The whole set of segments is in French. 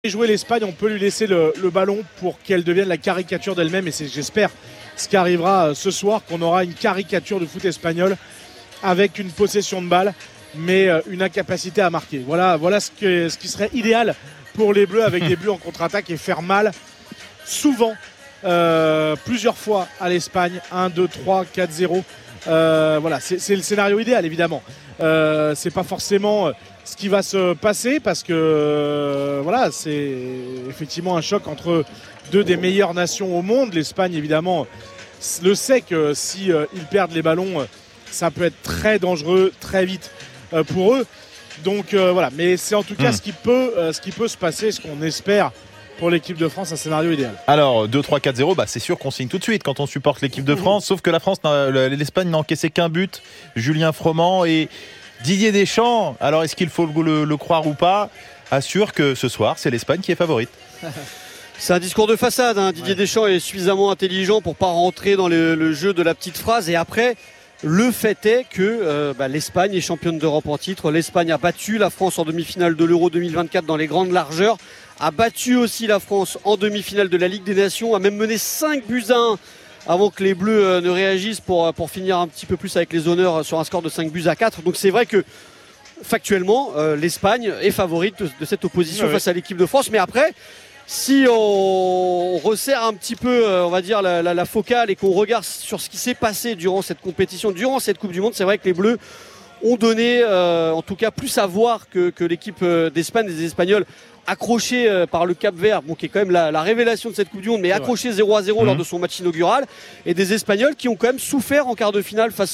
jouer l'Espagne, on peut lui laisser le ballon pour qu'elle devienne la caricature d'elle-même, et c'est, j'espère, ce qui arrivera ce soir, qu'on aura une caricature de foot espagnol avec une possession de balle mais une incapacité à marquer. Voilà ce qui serait idéal pour les Bleus, avec des Bleus en contre-attaque et faire mal souvent, plusieurs fois à l'Espagne. 1, 2, 3, 4-0. Voilà, c'est le scénario idéal, évidemment. C'est pas forcément ce qui va se passer, parce que voilà, c'est effectivement un choc entre deux des meilleures nations au monde. L'Espagne, évidemment, le sait que si ils perdent les ballons, ça peut être très dangereux très vite pour eux. Donc voilà, mais c'est en tout cas ce qui peut se passer, ce qu'on espère pour l'équipe de France, un scénario idéal. Alors 2-3-4-0, c'est sûr qu'on signe tout de suite quand on supporte l'équipe de France, sauf que l'Espagne n'a encaissé qu'un but. Julien Froment et Didier Deschamps, alors est-ce qu'il faut le croire ou pas, assure que ce soir c'est l'Espagne qui est favorite. C'est un discours de façade, hein. Didier Deschamps est suffisamment intelligent pour pas rentrer dans le jeu de la petite phrase. Et après, le fait est que l'Espagne est championne d'Europe en titre. L'Espagne a battu la France en demi-finale de l'Euro 2024 dans les grandes largeurs, a battu aussi la France en demi-finale de la Ligue des Nations, a même mené 5-1 avant que les Bleus ne réagissent pour finir un petit peu plus avec les honneurs sur un score de 5-4. Donc c'est vrai que factuellement l'Espagne est favorite de cette opposition face à l'équipe de France. Mais après, si on resserre un petit peu on va dire la focale et qu'on regarde sur ce qui s'est passé durant cette compétition, durant cette Coupe du Monde, c'est vrai que les Bleus ont donné en tout cas plus à voir que l'équipe d'Espagne, des Espagnols, accroché par le Cap-Vert, qui est quand même la révélation de cette Coupe du Monde, mais accroché 0-0 lors de son match inaugural, et des Espagnols qui ont quand même souffert en quart de finale face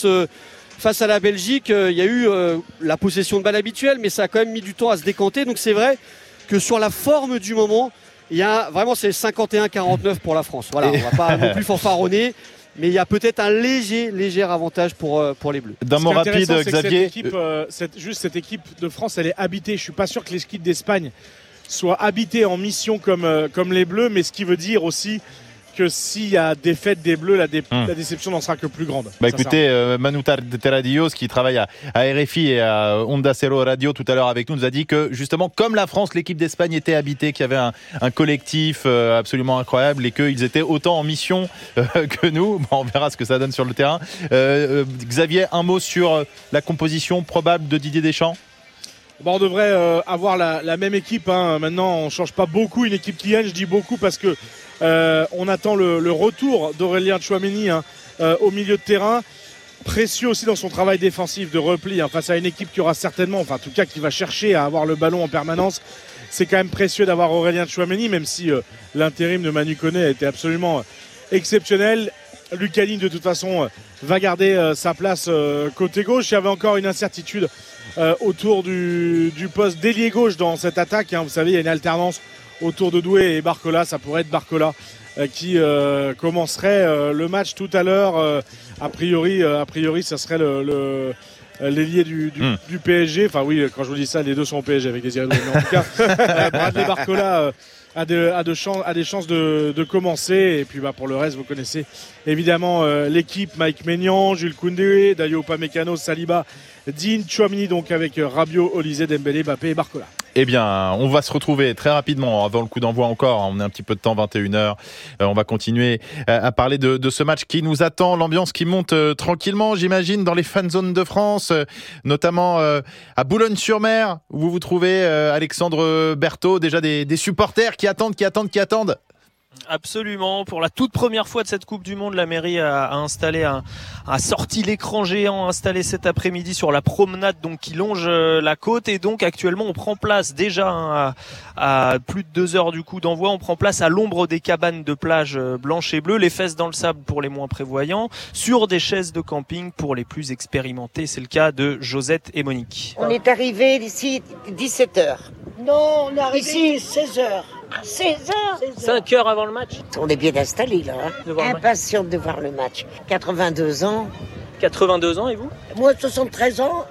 à la Belgique. Il y a eu la possession de balle habituelle, mais ça a quand même mis du temps à se décanter. Donc c'est vrai que sur la forme du moment, il y a vraiment, c'est 51-49 pour la France. Voilà, on va pas non plus fanfaronner, mais il y a peut-être un léger avantage pour les Bleus. D'un mot rapide, Xavier. Cette équipe de France, elle est habitée. Je suis pas sûr que l'équipe d'Espagne soit habité en mission comme les Bleus, mais ce qui veut dire aussi que s'il y a défaite des Bleus, la déception n'en sera que plus grande. Écoutez, Manu Terradillos, qui travaille à RFI et à Onda Cero Radio tout à l'heure avec nous, nous a dit que justement, comme la France, l'équipe d'Espagne était habitée, qu'il y avait un collectif absolument incroyable et qu'ils étaient autant en mission que nous. On verra ce que ça donne sur le terrain. Xavier, un mot sur la composition probable de Didier Deschamps? On devrait avoir la même équipe, hein. Maintenant, on ne change pas beaucoup une équipe qui gagne. Je dis beaucoup parce que on attend le retour d'Aurélien Tchouaméni au milieu de terrain. Précieux aussi dans son travail défensif de repli, face à une équipe qui aura certainement, en tout cas qui va chercher à avoir le ballon en permanence. C'est quand même précieux d'avoir Aurélien Tchouaméni, même si l'intérim de Manu Koné a été absolument exceptionnel. Lucas Digne, de toute façon, va garder sa place côté gauche. Il y avait encore une incertitude autour du poste d'ailier gauche dans cette attaque, hein. Vous savez, il y a une alternance autour de Doué et Barcola. Ça pourrait être Barcola qui commencerait le match tout à l'heure. A priori, ça serait l'ailier du PSG. Enfin oui, quand je vous dis ça, les deux sont au PSG avec des irréguliers. En tout cas, Bradley Barcola a des chances de commencer. Et puis pour le reste, vous connaissez évidemment l'équipe: Mike Maignan, Jules Koundé, Dayo Upamecano, Saliba, Digne, Tchouaméni, donc avec Rabiot, Olysée, Dembélé, Mbappé et Barcola. Eh bien, on va se retrouver très rapidement avant le coup d'envoi encore. On a un petit peu de temps, 21h. On va continuer à parler de ce match qui nous attend. L'ambiance qui monte tranquillement, j'imagine, dans les fan zones de France, notamment à Boulogne-sur-Mer, où vous vous trouvez, Alexandre Berthaud, déjà des supporters qui attendent. Absolument. Pour la toute première fois de cette Coupe du Monde, la mairie a sorti l'écran géant installé cet après-midi sur la promenade qui longe la côte, et donc actuellement on prend place déjà à plus de 2 heures du coup d'envoi. On prend place à l'ombre des cabanes de plage blanches et bleues, les fesses dans le sable pour les moins prévoyants, sur des chaises de camping pour les plus expérimentés. C'est le cas de Josette et Monique. On est arrivé ici 17h. Non, on est arrivé ici 16h. 16h 5 heures avant le match. On est bien installés là, impatiente de voir le match. 82 ans. 82 ans, et vous? Moi 73 ans,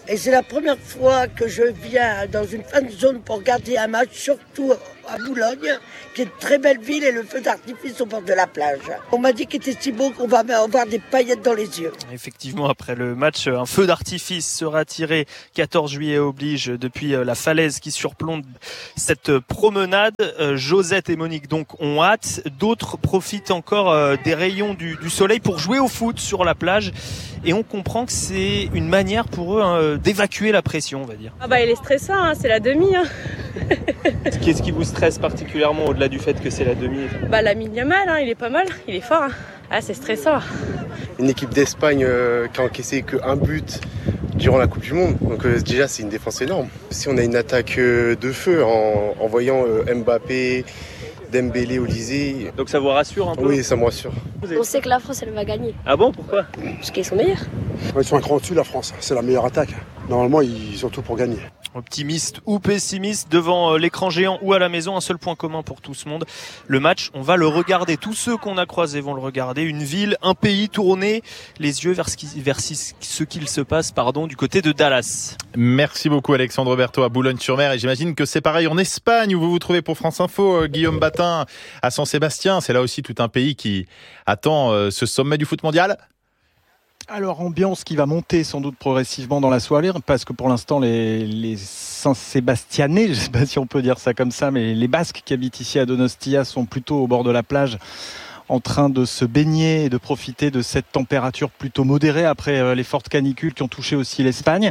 Et c'est la première fois que je viens dans une fan zone pour regarder un match, surtout à Boulogne, qui est une très belle ville, et le feu d'artifice au bord de la plage. On m'a dit qu'il était si beau qu'on va avoir des paillettes dans les yeux. Effectivement, après le match, un feu d'artifice sera tiré 14 juillet oblige depuis la falaise qui surplombe cette promenade. Josette et Monique donc ont hâte. D'autres profitent encore des rayons du soleil pour jouer au foot sur la plage. Et on comprend que c'est une manière pour eux d'évacuer la pression, on va dire. Ah bah il est stressant, c'est la demi. Qu'est-ce qui vous stresse particulièrement au-delà du fait que c'est la demi? Bah Lamine Yamal, il est pas mal, il est fort. Ah c'est stressant. Une équipe d'Espagne qui a encaissé qu'un but durant la Coupe du Monde. Donc déjà c'est une défense énorme. Si on a une attaque de feu en voyant Mbappé, Dembélé, Olysée. Donc ça vous rassure un peu? Oui, ça me rassure. On sait que la France elle va gagner. Ah bon, pourquoi? Parce qu'ils sont meilleurs. Ils sont un cran au-dessus, la France. C'est la meilleure attaque. Normalement, ils ont tout pour gagner. Optimiste ou pessimiste, devant l'écran géant ou à la maison, un seul point commun pour tout ce monde. Le match, on va le regarder. Tous ceux qu'on a croisés vont le regarder. Une ville, un pays tourné, les yeux vers ce qu'il se passe du côté de Dallas. Merci beaucoup Alexandre Berthaud à Boulogne-sur-Mer. Et j'imagine que c'est pareil en Espagne où vous vous trouvez pour France Info. Guillaume Batin à San Sébastien. C'est là aussi tout un pays qui attend ce sommet du foot mondial. Alors, ambiance qui va monter sans doute progressivement dans la soirée, parce que pour l'instant, les Saint-Sébastianais, je ne sais pas si on peut dire ça comme ça, mais les Basques qui habitent ici à Donostia sont plutôt au bord de la plage, en train de se baigner et de profiter de cette température plutôt modérée après les fortes canicules qui ont touché aussi l'Espagne.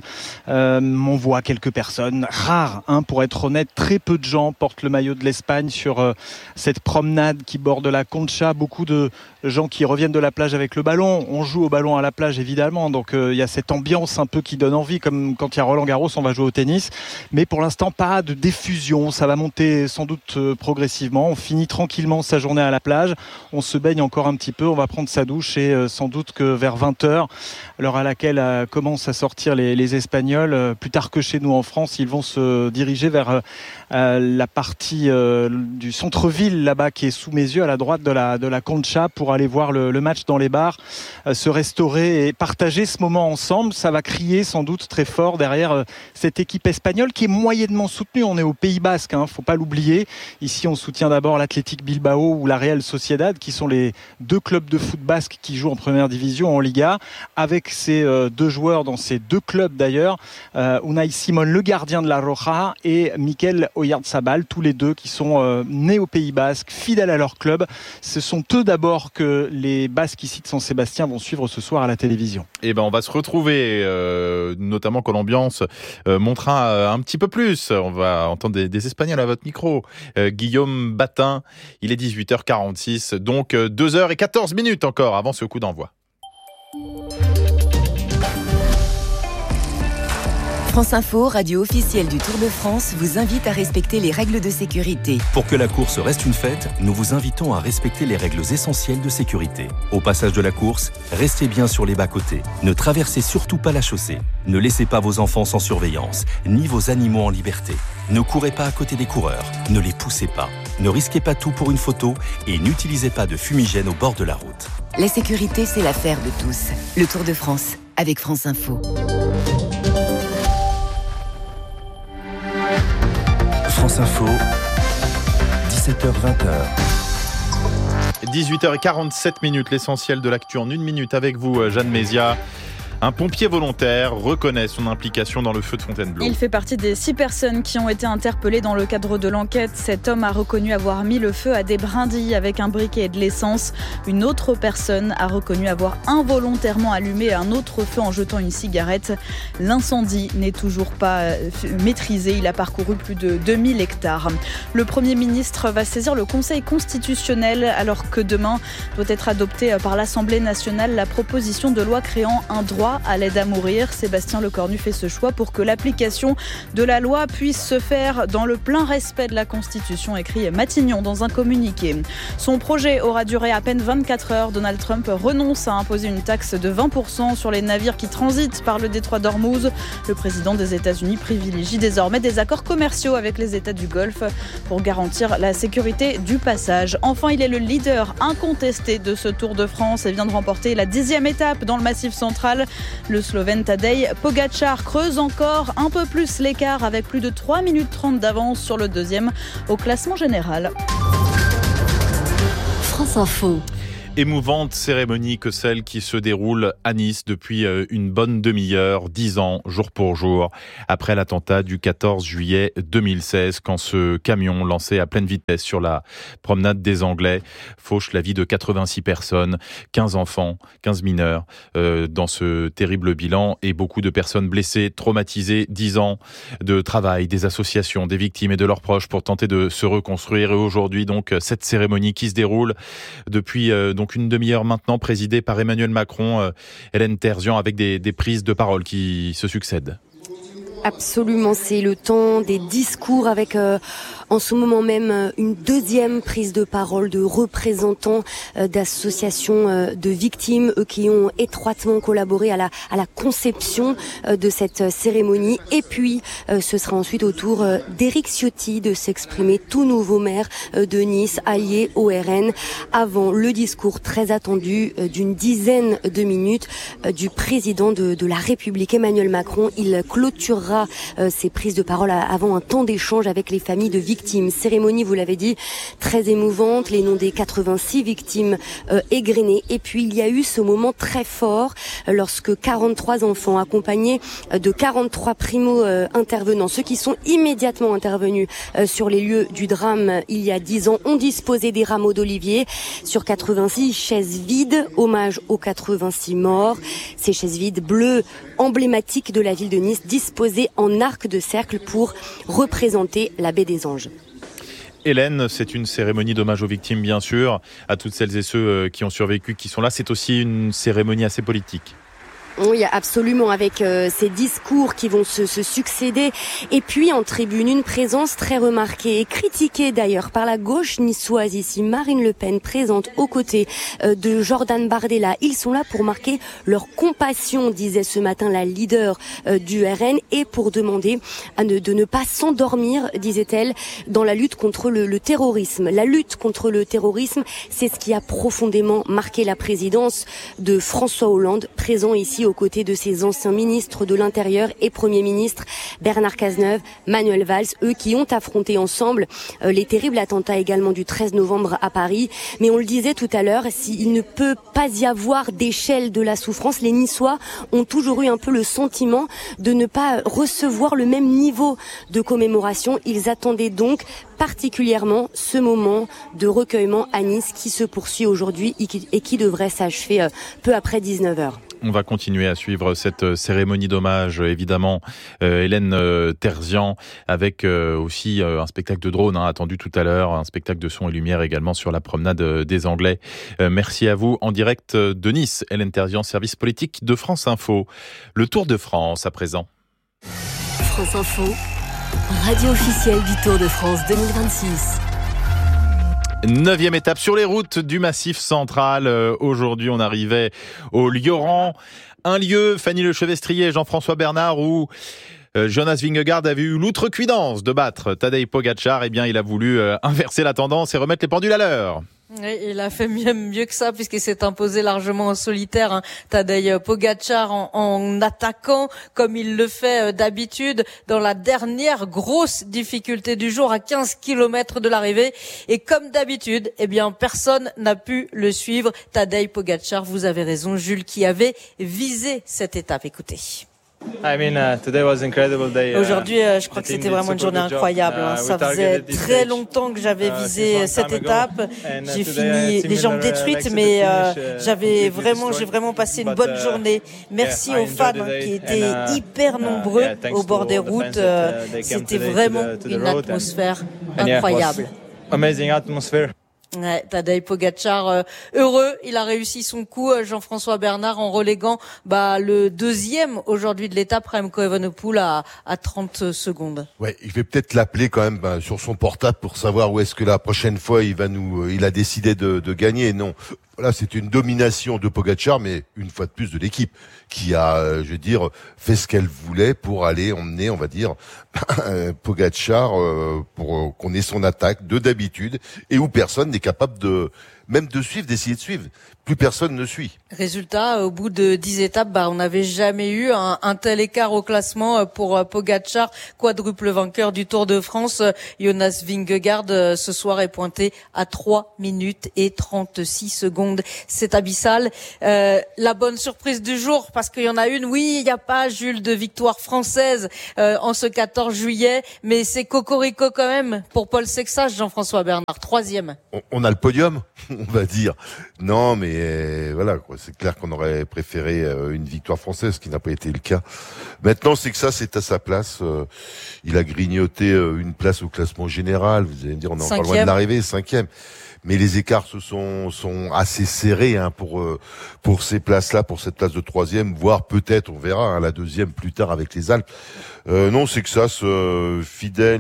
On voit quelques personnes, rares pour être honnête, très peu de gens portent le maillot de l'Espagne sur cette promenade qui borde la Concha. Beaucoup de gens qui reviennent de la plage avec le ballon. On joue au ballon à la plage évidemment, donc il y a cette ambiance un peu qui donne envie, comme quand il y a Roland Garros, on va jouer au tennis. Mais pour l'instant, pas de diffusion, ça va monter sans doute progressivement. On finit tranquillement sa journée à la plage, on se baigne encore un petit peu, on va prendre sa douche et sans doute que vers 20h, l'heure à laquelle commencent à sortir les Espagnols, plus tard que chez nous en France, ils vont se diriger vers la partie du centre-ville là-bas qui est sous mes yeux à la droite de la Concha pour aller voir le match dans les bars, se restaurer et partager ce moment ensemble. Ça va crier sans doute très fort derrière cette équipe espagnole qui est moyennement soutenue. On est au Pays Basque, faut pas l'oublier. Ici on soutient d'abord l'Athletic Bilbao ou la Real Sociedad qui sont les deux clubs de foot basque qui jouent en première division en Liga, avec ces deux joueurs dans ces deux clubs d'ailleurs, Unai Simon le gardien de la Roja et Mikel Oyarzabal, tous les deux qui sont nés au Pays Basque, fidèles à leur club. Ce sont eux d'abord que les Basques ici de San Sébastien vont suivre ce soir à la télévision. Et on va se retrouver, notamment quand l'ambiance montera un petit peu plus. On va entendre des Espagnols à votre micro. Guillaume Batin, il est 18h46, donc 2h14 encore avant ce coup d'envoi. France Info, radio officielle du Tour de France, vous invite à respecter les règles de sécurité. Pour que la course reste une fête, nous vous invitons à respecter les règles essentielles de sécurité. Au passage de la course, restez bien sur les bas-côtés. Ne traversez surtout pas la chaussée. Ne laissez pas vos enfants sans surveillance, ni vos animaux en liberté. Ne courez pas à côté des coureurs. Ne les poussez pas. Ne risquez pas tout pour une photo et n'utilisez pas de fumigène au bord de la route. La sécurité, c'est l'affaire de tous. Le Tour de France, avec France Info. France Info, 17h-20h. 18h47, l'essentiel de l'actu en une minute avec vous, Jeanne Mézia. Un pompier volontaire reconnaît son implication dans le feu de Fontainebleau. Il fait partie des 6 personnes qui ont été interpellées dans le cadre de l'enquête. Cet homme a reconnu avoir mis le feu à des brindilles avec un briquet et de l'essence. Une autre personne a reconnu avoir involontairement allumé un autre feu en jetant une cigarette. L'incendie n'est toujours pas maîtrisé. Il a parcouru plus de 2000 hectares. Le Premier ministre va saisir le Conseil constitutionnel alors que demain doit être adoptée par l'Assemblée nationale la proposition de loi créant un droit à l'aide à mourir. Sébastien Lecornu fait ce choix pour que l'application de la loi puisse se faire dans le plein respect de la Constitution, écrit Matignon dans un communiqué. Son projet aura duré à peine 24 heures. Donald Trump renonce à imposer une taxe de 20% sur les navires qui transitent par le détroit d'Ormuz. Le président des États-Unis privilégie désormais des accords commerciaux avec les États du Golfe pour garantir la sécurité du passage. Enfin, il est le leader incontesté de ce Tour de France et vient de remporter la 10e étape dans le Massif central. Le Slovène Tadej Pogačar creuse encore un peu plus l'écart avec plus de 3 minutes 30 d'avance sur le deuxième au classement général. France Info. Émouvante cérémonie que celle qui se déroule à Nice depuis une bonne demi-heure, 10 ans, jour pour jour, après l'attentat du 14 juillet 2016, quand ce camion lancé à pleine vitesse sur la promenade des Anglais fauche la vie de 86 personnes, 15 enfants, 15 mineurs, dans ce terrible bilan, et beaucoup de personnes blessées, traumatisées. 10 ans de travail des associations, des victimes et de leurs proches pour tenter de se reconstruire. Et aujourd'hui, donc, cette cérémonie qui se déroule depuis donc une demi-heure maintenant, présidée par Emmanuel Macron, Hélène Terzian, avec des prises de parole qui se succèdent. Absolument, c'est le temps des discours avec en ce moment même une deuxième prise de parole de représentants d'associations de victimes, eux qui ont étroitement collaboré à la conception de cette cérémonie. Et puis ce sera ensuite au tour d'Éric Ciotti de s'exprimer, tout nouveau maire de Nice, allié au RN, avant le discours très attendu d'une dizaine de minutes du président de la République, Emmanuel Macron. Il clôturera ces prises de parole avant un temps d'échange avec les familles de victimes. Cérémonie, vous l'avez dit, très émouvante, les noms des 86 victimes égrenés. Et puis il y a eu ce moment très fort lorsque 43 enfants accompagnés de 43 primo-intervenants, ceux qui sont immédiatement intervenus sur les lieux du drame il y a 10 ans, ont disposé des rameaux d'olivier sur 86 chaises vides, hommage aux 86 morts. Ces chaises vides bleues, emblématiques de la ville de Nice, disposées en arc de cercle pour représenter la baie des Anges. Hélène, c'est une cérémonie d'hommage aux victimes, bien sûr, à toutes celles et ceux qui ont survécu, qui sont là. C'est aussi une cérémonie assez politique. Oui, absolument, avec ces discours qui vont se succéder. Et puis en tribune, une présence très remarquée et critiquée d'ailleurs par la gauche niçoise ici. Marine Le Pen présente aux côtés de Jordan Bardella. Ils sont là pour marquer leur compassion, disait ce matin la leader du RN, et pour demander de ne pas s'endormir, disait-elle, dans la lutte contre le terrorisme. La lutte contre le terrorisme, c'est ce qui a profondément marqué la présidence de François Hollande, présent ici aux côtés de ses anciens ministres de l'Intérieur et Premier ministre Bernard Cazeneuve, Manuel Valls, eux qui ont affronté ensemble les terribles attentats également du 13 novembre à Paris. Mais on le disait tout à l'heure, s'il ne peut pas y avoir d'échelle de la souffrance, les Niçois ont toujours eu un peu le sentiment de ne pas recevoir le même niveau de commémoration. Ils attendaient donc particulièrement ce moment de recueillement à Nice qui se poursuit aujourd'hui et qui devrait s'achever peu après 19h. On va continuer à suivre cette cérémonie d'hommage, évidemment, Hélène Terzian, avec aussi un spectacle de drone attendu tout à l'heure, un spectacle de son et lumière également sur la promenade des Anglais. Merci à vous en direct de Nice, Hélène Terzian, service politique de France Info. Le Tour de France à présent. France Info, radio officielle du Tour de France 2026. 9e étape sur les routes du Massif central. Aujourd'hui, on arrivait au Lioran. Un lieu, Fanny Lechevestrier et Jean-François Bernard, où Jonas Vingegaard avait eu l'outrecuidance de battre Tadej Pogačar. Eh bien, il a voulu inverser la tendance et remettre les pendules à l'heure. Oui, il a fait mieux que ça puisqu'il s'est imposé largement en solitaire, Tadej Pogačar, en attaquant comme il le fait d'habitude dans la dernière grosse difficulté du jour à 15 km de l'arrivée. Et comme d'habitude, eh bien, personne n'a pu le suivre. Tadej Pogačar, vous avez raison, Jules, qui avait visé cette étape. Écoutez. Aujourd'hui, je crois que c'était vraiment une journée incroyable. Ça faisait très longtemps que j'avais visé cette étape. J'ai fini les jambes détruites, mais j'ai vraiment passé une bonne journée. Merci aux fans qui étaient hyper nombreux au bord des routes. C'était vraiment une atmosphère incroyable. Ouais, Tadej Pogačar heureux, il a réussi son coup, Jean-François Bernard, en reléguant le deuxième aujourd'hui de l'étape, Remco Evenepoel à 30 secondes. Ouais, je vais peut-être l'appeler quand même sur son portable pour savoir où est-ce que la prochaine fois il a décidé de gagner. Non. Voilà, c'est une domination de Pogačar, mais une fois de plus de l'équipe qui a, fait ce qu'elle voulait pour aller emmener, on va dire, Pogačar pour qu'on ait son attaque de d'habitude et où personne n'est capable de même de suivre, d'essayer de suivre. Plus personne ne suit. Résultat, au bout de 10 étapes, on n'avait jamais eu un tel écart au classement pour Pogačar, quadruple vainqueur du Tour de France. Jonas Vingegaard, ce soir, est pointé à 3 minutes et 36 secondes. C'est abyssal. La bonne surprise du jour, parce qu'il y en a une, oui, il n'y a pas, Jules, de victoire française en ce 14 juillet, mais c'est cocorico quand même pour Paul Sexas, Jean-François Bernard, 3e. On a le podium, on va dire. Non, mais voilà, quoi. C'est clair qu'on aurait préféré une victoire française, ce qui n'a pas été le cas. Maintenant, c'est que ça, c'est à sa place. Il a grignoté une place au classement général. Vous allez me dire, on est encore loin de l'arrivée, 5e. Mais les écarts sont assez serrés pour ces places-là, pour cette place de 3e, voire peut-être, on verra, la 2e plus tard avec les Alpes. Non, c'est que ça, fidèle,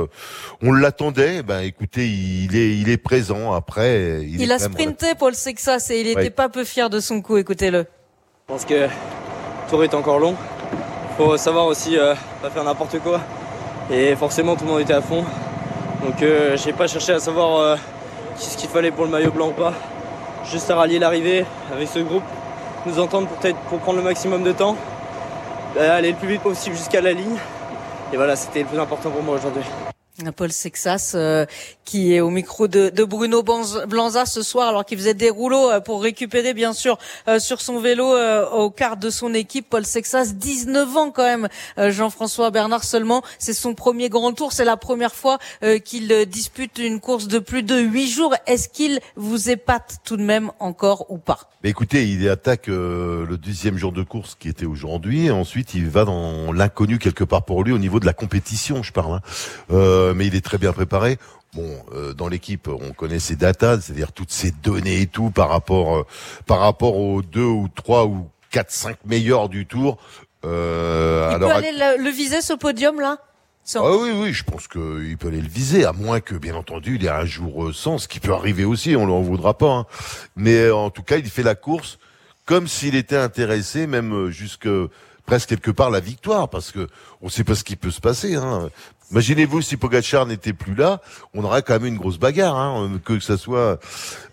on l'attendait. Écoutez, il est présent. Après, il a sprinté Paul Sexas et il était pas peu fier de son coup. Écoutez-le. Je pense que le tour est encore long. Faut savoir aussi pas faire n'importe quoi. Et forcément, tout le monde était à fond. Donc, j'ai pas cherché à savoir ce qu'il fallait pour le maillot blanc ou pas. Juste à rallier l'arrivée avec ce groupe, nous entendre peut-être pour prendre le maximum de temps, aller le plus vite possible jusqu'à la ligne. Et voilà, c'était le plus important pour moi aujourd'hui. Paul Sexas qui est au micro de Bruno Blanza ce soir, alors qu'il faisait des rouleaux pour récupérer bien sûr sur son vélo au quart de son équipe. Paul Sexas, 19 ans quand même, Jean-François Bernard seulement, c'est son premier grand tour, c'est la première fois qu'il dispute une course de plus de 8 jours. Est-ce qu'il vous épate tout de même encore ou pas? Écoutez, il attaque le 10e jour de course qui était aujourd'hui, et ensuite il va dans l'inconnu quelque part pour lui au niveau de la compétition, je parle. Mais il est très bien préparé. Bon, dans l'équipe, on connaît ses datas, c'est-à-dire toutes ces données et tout par rapport aux 2 ou 3 ou 4, 5 meilleurs du tour. Il peut aller le viser, ce podium-là? Ah oui, je pense qu'il peut aller le viser, à moins que, bien entendu, il ait un jour sans, ce qui peut arriver aussi, on l'en voudra pas. Hein. Mais en tout cas, il fait la course comme s'il était intéressé, même jusque presque quelque part la victoire, parce que on sait pas ce qui peut se passer. Hein. Imaginez-vous si Pogačar n'était plus là, on aurait quand même une grosse bagarre, hein, que ça soit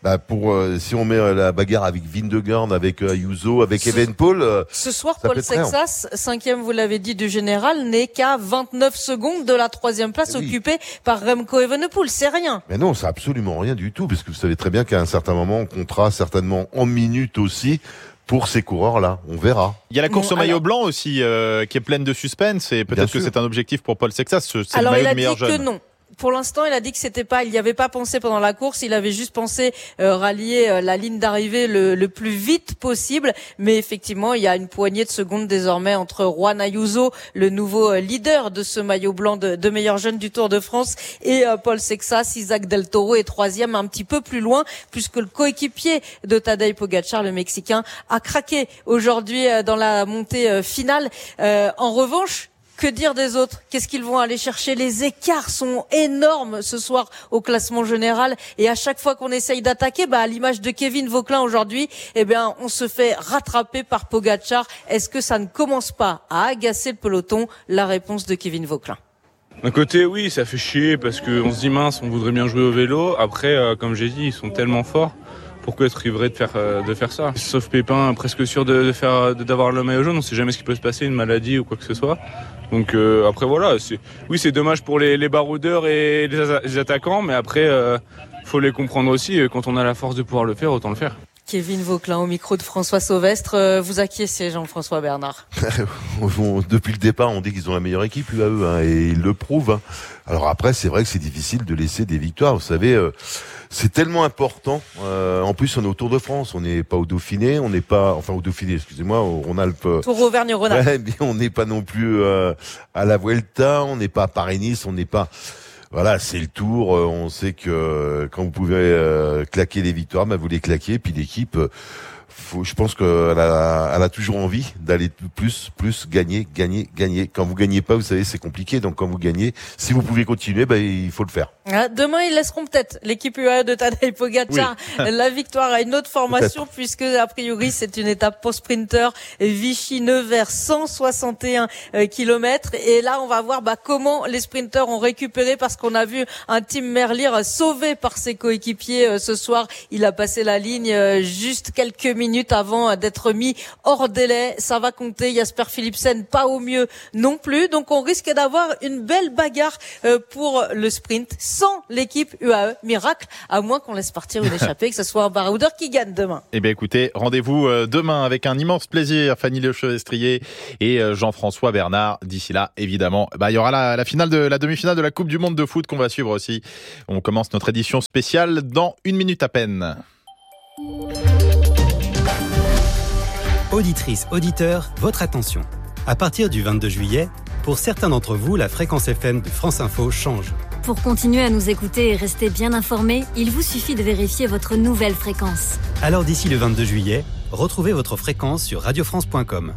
si on met la bagarre avec Vingegaard, avec Ayuso, avec Evenepoel. Ce soir, Paul Sexas, 5e, vous l'avez dit, du général, n'est qu'à 29 secondes de la 3e place occupée par Remco Evenepoel. C'est rien. Mais non, c'est absolument rien du tout, parce que vous savez très bien qu'à un certain moment, on comptera certainement en minutes aussi pour ces coureurs-là, on verra. Il y a la course au maillot blanc aussi, qui est pleine de suspense, et peut-être que c'est un objectif pour Paul Sexas. C'est alors, le maillot du meilleur jeune. Il a dit que non. Pour l'instant, il a dit que il n'y avait pas pensé pendant la course. Il avait juste pensé rallier la ligne d'arrivée le plus vite possible. Mais effectivement, il y a une poignée de secondes désormais entre Juan Ayuso, le nouveau leader de ce maillot blanc de meilleur jeune du Tour de France, et Paul Sexas. Isaac Del Toro est 3e, un petit peu plus loin, puisque le coéquipier de Tadej Pogačar, le Mexicain, a craqué aujourd'hui dans la montée finale. En revanche, que dire des autres? Qu'est-ce qu'ils vont aller chercher? Les écarts sont énormes ce soir au classement général, et à chaque fois qu'on essaye d'attaquer, à l'image de Kevin Vauquelin aujourd'hui, on se fait rattraper par Pogačar. Est-ce que ça ne commence pas à agacer le peloton? La réponse de Kevin Vauquelin. D'un côté, oui, ça fait chier parce qu'on se dit mince, on voudrait bien jouer au vélo. Après, comme j'ai dit, ils sont tellement forts. Pourquoi être ivré de faire ça? Sauf Pépin, presque sûr d'avoir le maillot jaune, on sait jamais ce qui peut se passer, une maladie ou quoi que ce soit. Donc après voilà, c'est dommage pour les baroudeurs et les attaquants, mais après faut les comprendre aussi. Quand on a la force de pouvoir le faire, autant le faire. Kevin Vauquelin au micro de François Sauvestre. Vous acquiescez, Jean-François Bernard? Depuis le départ, on dit qu'ils ont la meilleure équipe, UAE, hein, et ils le prouvent. Hein. Alors après, c'est vrai que c'est difficile de laisser des victoires. Vous savez, c'est tellement important. En plus, on est au Tour de France. On n'est pas au Dauphiné. On n'est pas, enfin au Dauphiné, excusez-moi, au Rhône-Alpes. Tour Auvergne-Rhône-Alpes. Ouais, mais on n'est pas non plus à la Vuelta. On n'est pas à Paris-Nice. On n'est pas. Voilà, c'est le Tour. On sait que quand vous pouvez claquer les victoires, vous les claquez. Puis l'équipe, je pense qu'elle a toujours envie d'aller plus, gagner. Quand vous gagnez pas, vous savez, c'est compliqué. Donc quand vous gagnez, si vous pouvez continuer, il faut le faire. Demain, ils laisseront peut-être l'équipe UAE de Tadej Pogačar la victoire à une autre formation, puisque a priori c'est une étape pour sprinter Vichy-Nevers, 161 km. Et là, on va voir comment les sprinters ont récupéré, parce qu'on a vu un Tim Merlier sauvé par ses coéquipiers ce soir. Il a passé la ligne juste quelques minutes avant d'être mis hors délai. Ça va compter. Jasper Philipsen pas au mieux non plus. Donc on risque d'avoir une belle bagarre pour le sprint sans l'équipe UAE. Miracle, à moins qu'on laisse partir une échappée, que ce soit un baroudeur qui gagne demain. Eh bien écoutez, rendez-vous demain avec un immense plaisir, Fanny Lechevestrier et Jean-François Bernard. D'ici là, évidemment, il y aura la demi-finale de la Coupe du Monde de foot qu'on va suivre aussi. On commence notre édition spéciale dans 1 minute à peine. Auditrices, auditeurs, votre attention. À partir du 22 juillet, pour certains d'entre vous, la fréquence FM de France Info change. Pour continuer à nous écouter et rester bien informés, il vous suffit de vérifier votre nouvelle fréquence. Alors d'ici le 22 juillet, retrouvez votre fréquence sur radiofrance.com.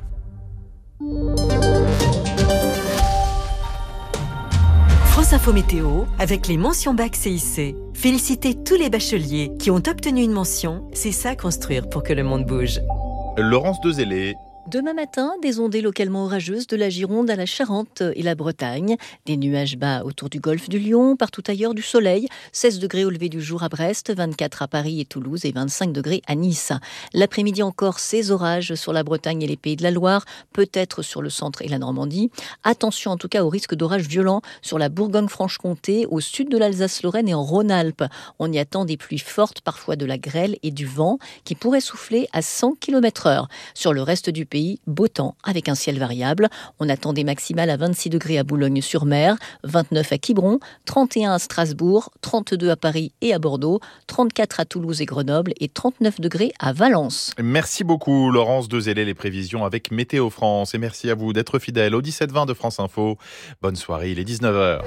France Info Météo, avec les mentions bac CIC. Félicitez tous les bacheliers qui ont obtenu une mention. C'est ça construire pour que le monde bouge. Laurence Dezellé. Demain matin, des ondées localement orageuses de la Gironde à la Charente et la Bretagne. Des nuages bas autour du golfe du Lion, partout ailleurs du soleil. 16 degrés au lever du jour à Brest, 24 à Paris et Toulouse et 25 degrés à Nice. L'après-midi encore, ces orages sur la Bretagne et les Pays de la Loire, peut-être sur le centre et la Normandie. Attention en tout cas au risque d'orages violents sur la Bourgogne-Franche-Comté, au sud de l'Alsace-Lorraine et en Rhône-Alpes. On y attend des pluies fortes, parfois de la grêle et du vent qui pourraient souffler à 100 km/h. Sur le reste du pays, beau temps avec un ciel variable. On attend des maximales à 26 degrés à Boulogne-sur-Mer, 29 à Quiberon, 31 à Strasbourg, 32 à Paris et à Bordeaux, 34 à Toulouse et Grenoble et 39 degrés à Valence. Merci beaucoup Laurence Dezellé, les prévisions avec Météo France. Et merci à vous d'être fidèles au 17-20 de France Info. Bonne soirée, il est 19h.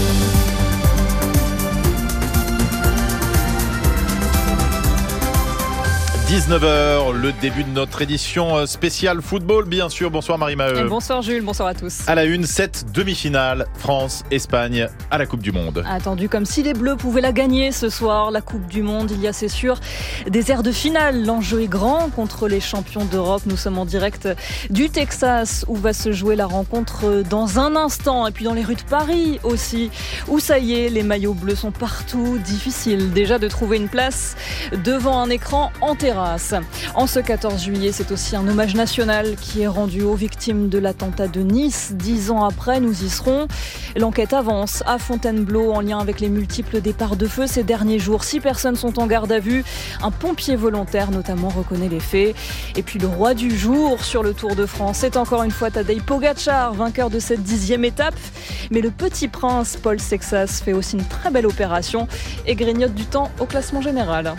19h, le début de notre édition spéciale football, bien sûr. Bonsoir Marie-Maheu. Bonsoir Jules, bonsoir à tous. À la une, cette demi-finale, France-Espagne à la Coupe du Monde. Attendu comme si les Bleus pouvaient la gagner ce soir, la Coupe du Monde. Il y a, c'est sûr, des airs de finale. L'enjeu est grand contre les champions d'Europe. Nous sommes en direct du Texas où va se jouer la rencontre dans un instant. Et puis dans les rues de Paris aussi, où ça y est, les maillots bleus sont partout. Difficile déjà de trouver une place devant un écran en terrasse. En ce 14 juillet, c'est aussi un hommage national qui est rendu aux victimes de l'attentat de Nice. 10 ans après, nous y serons. L'enquête avance à Fontainebleau en lien avec les multiples départs de feu ces derniers jours. 6 personnes sont en garde à vue. Un pompier volontaire notamment reconnaît les faits. Et puis le roi du jour sur le Tour de France, c'est encore une fois Tadej Pogačar, vainqueur de cette 10e étape. Mais le petit prince Paul Sexas fait aussi une très belle opération et grignote du temps au classement général.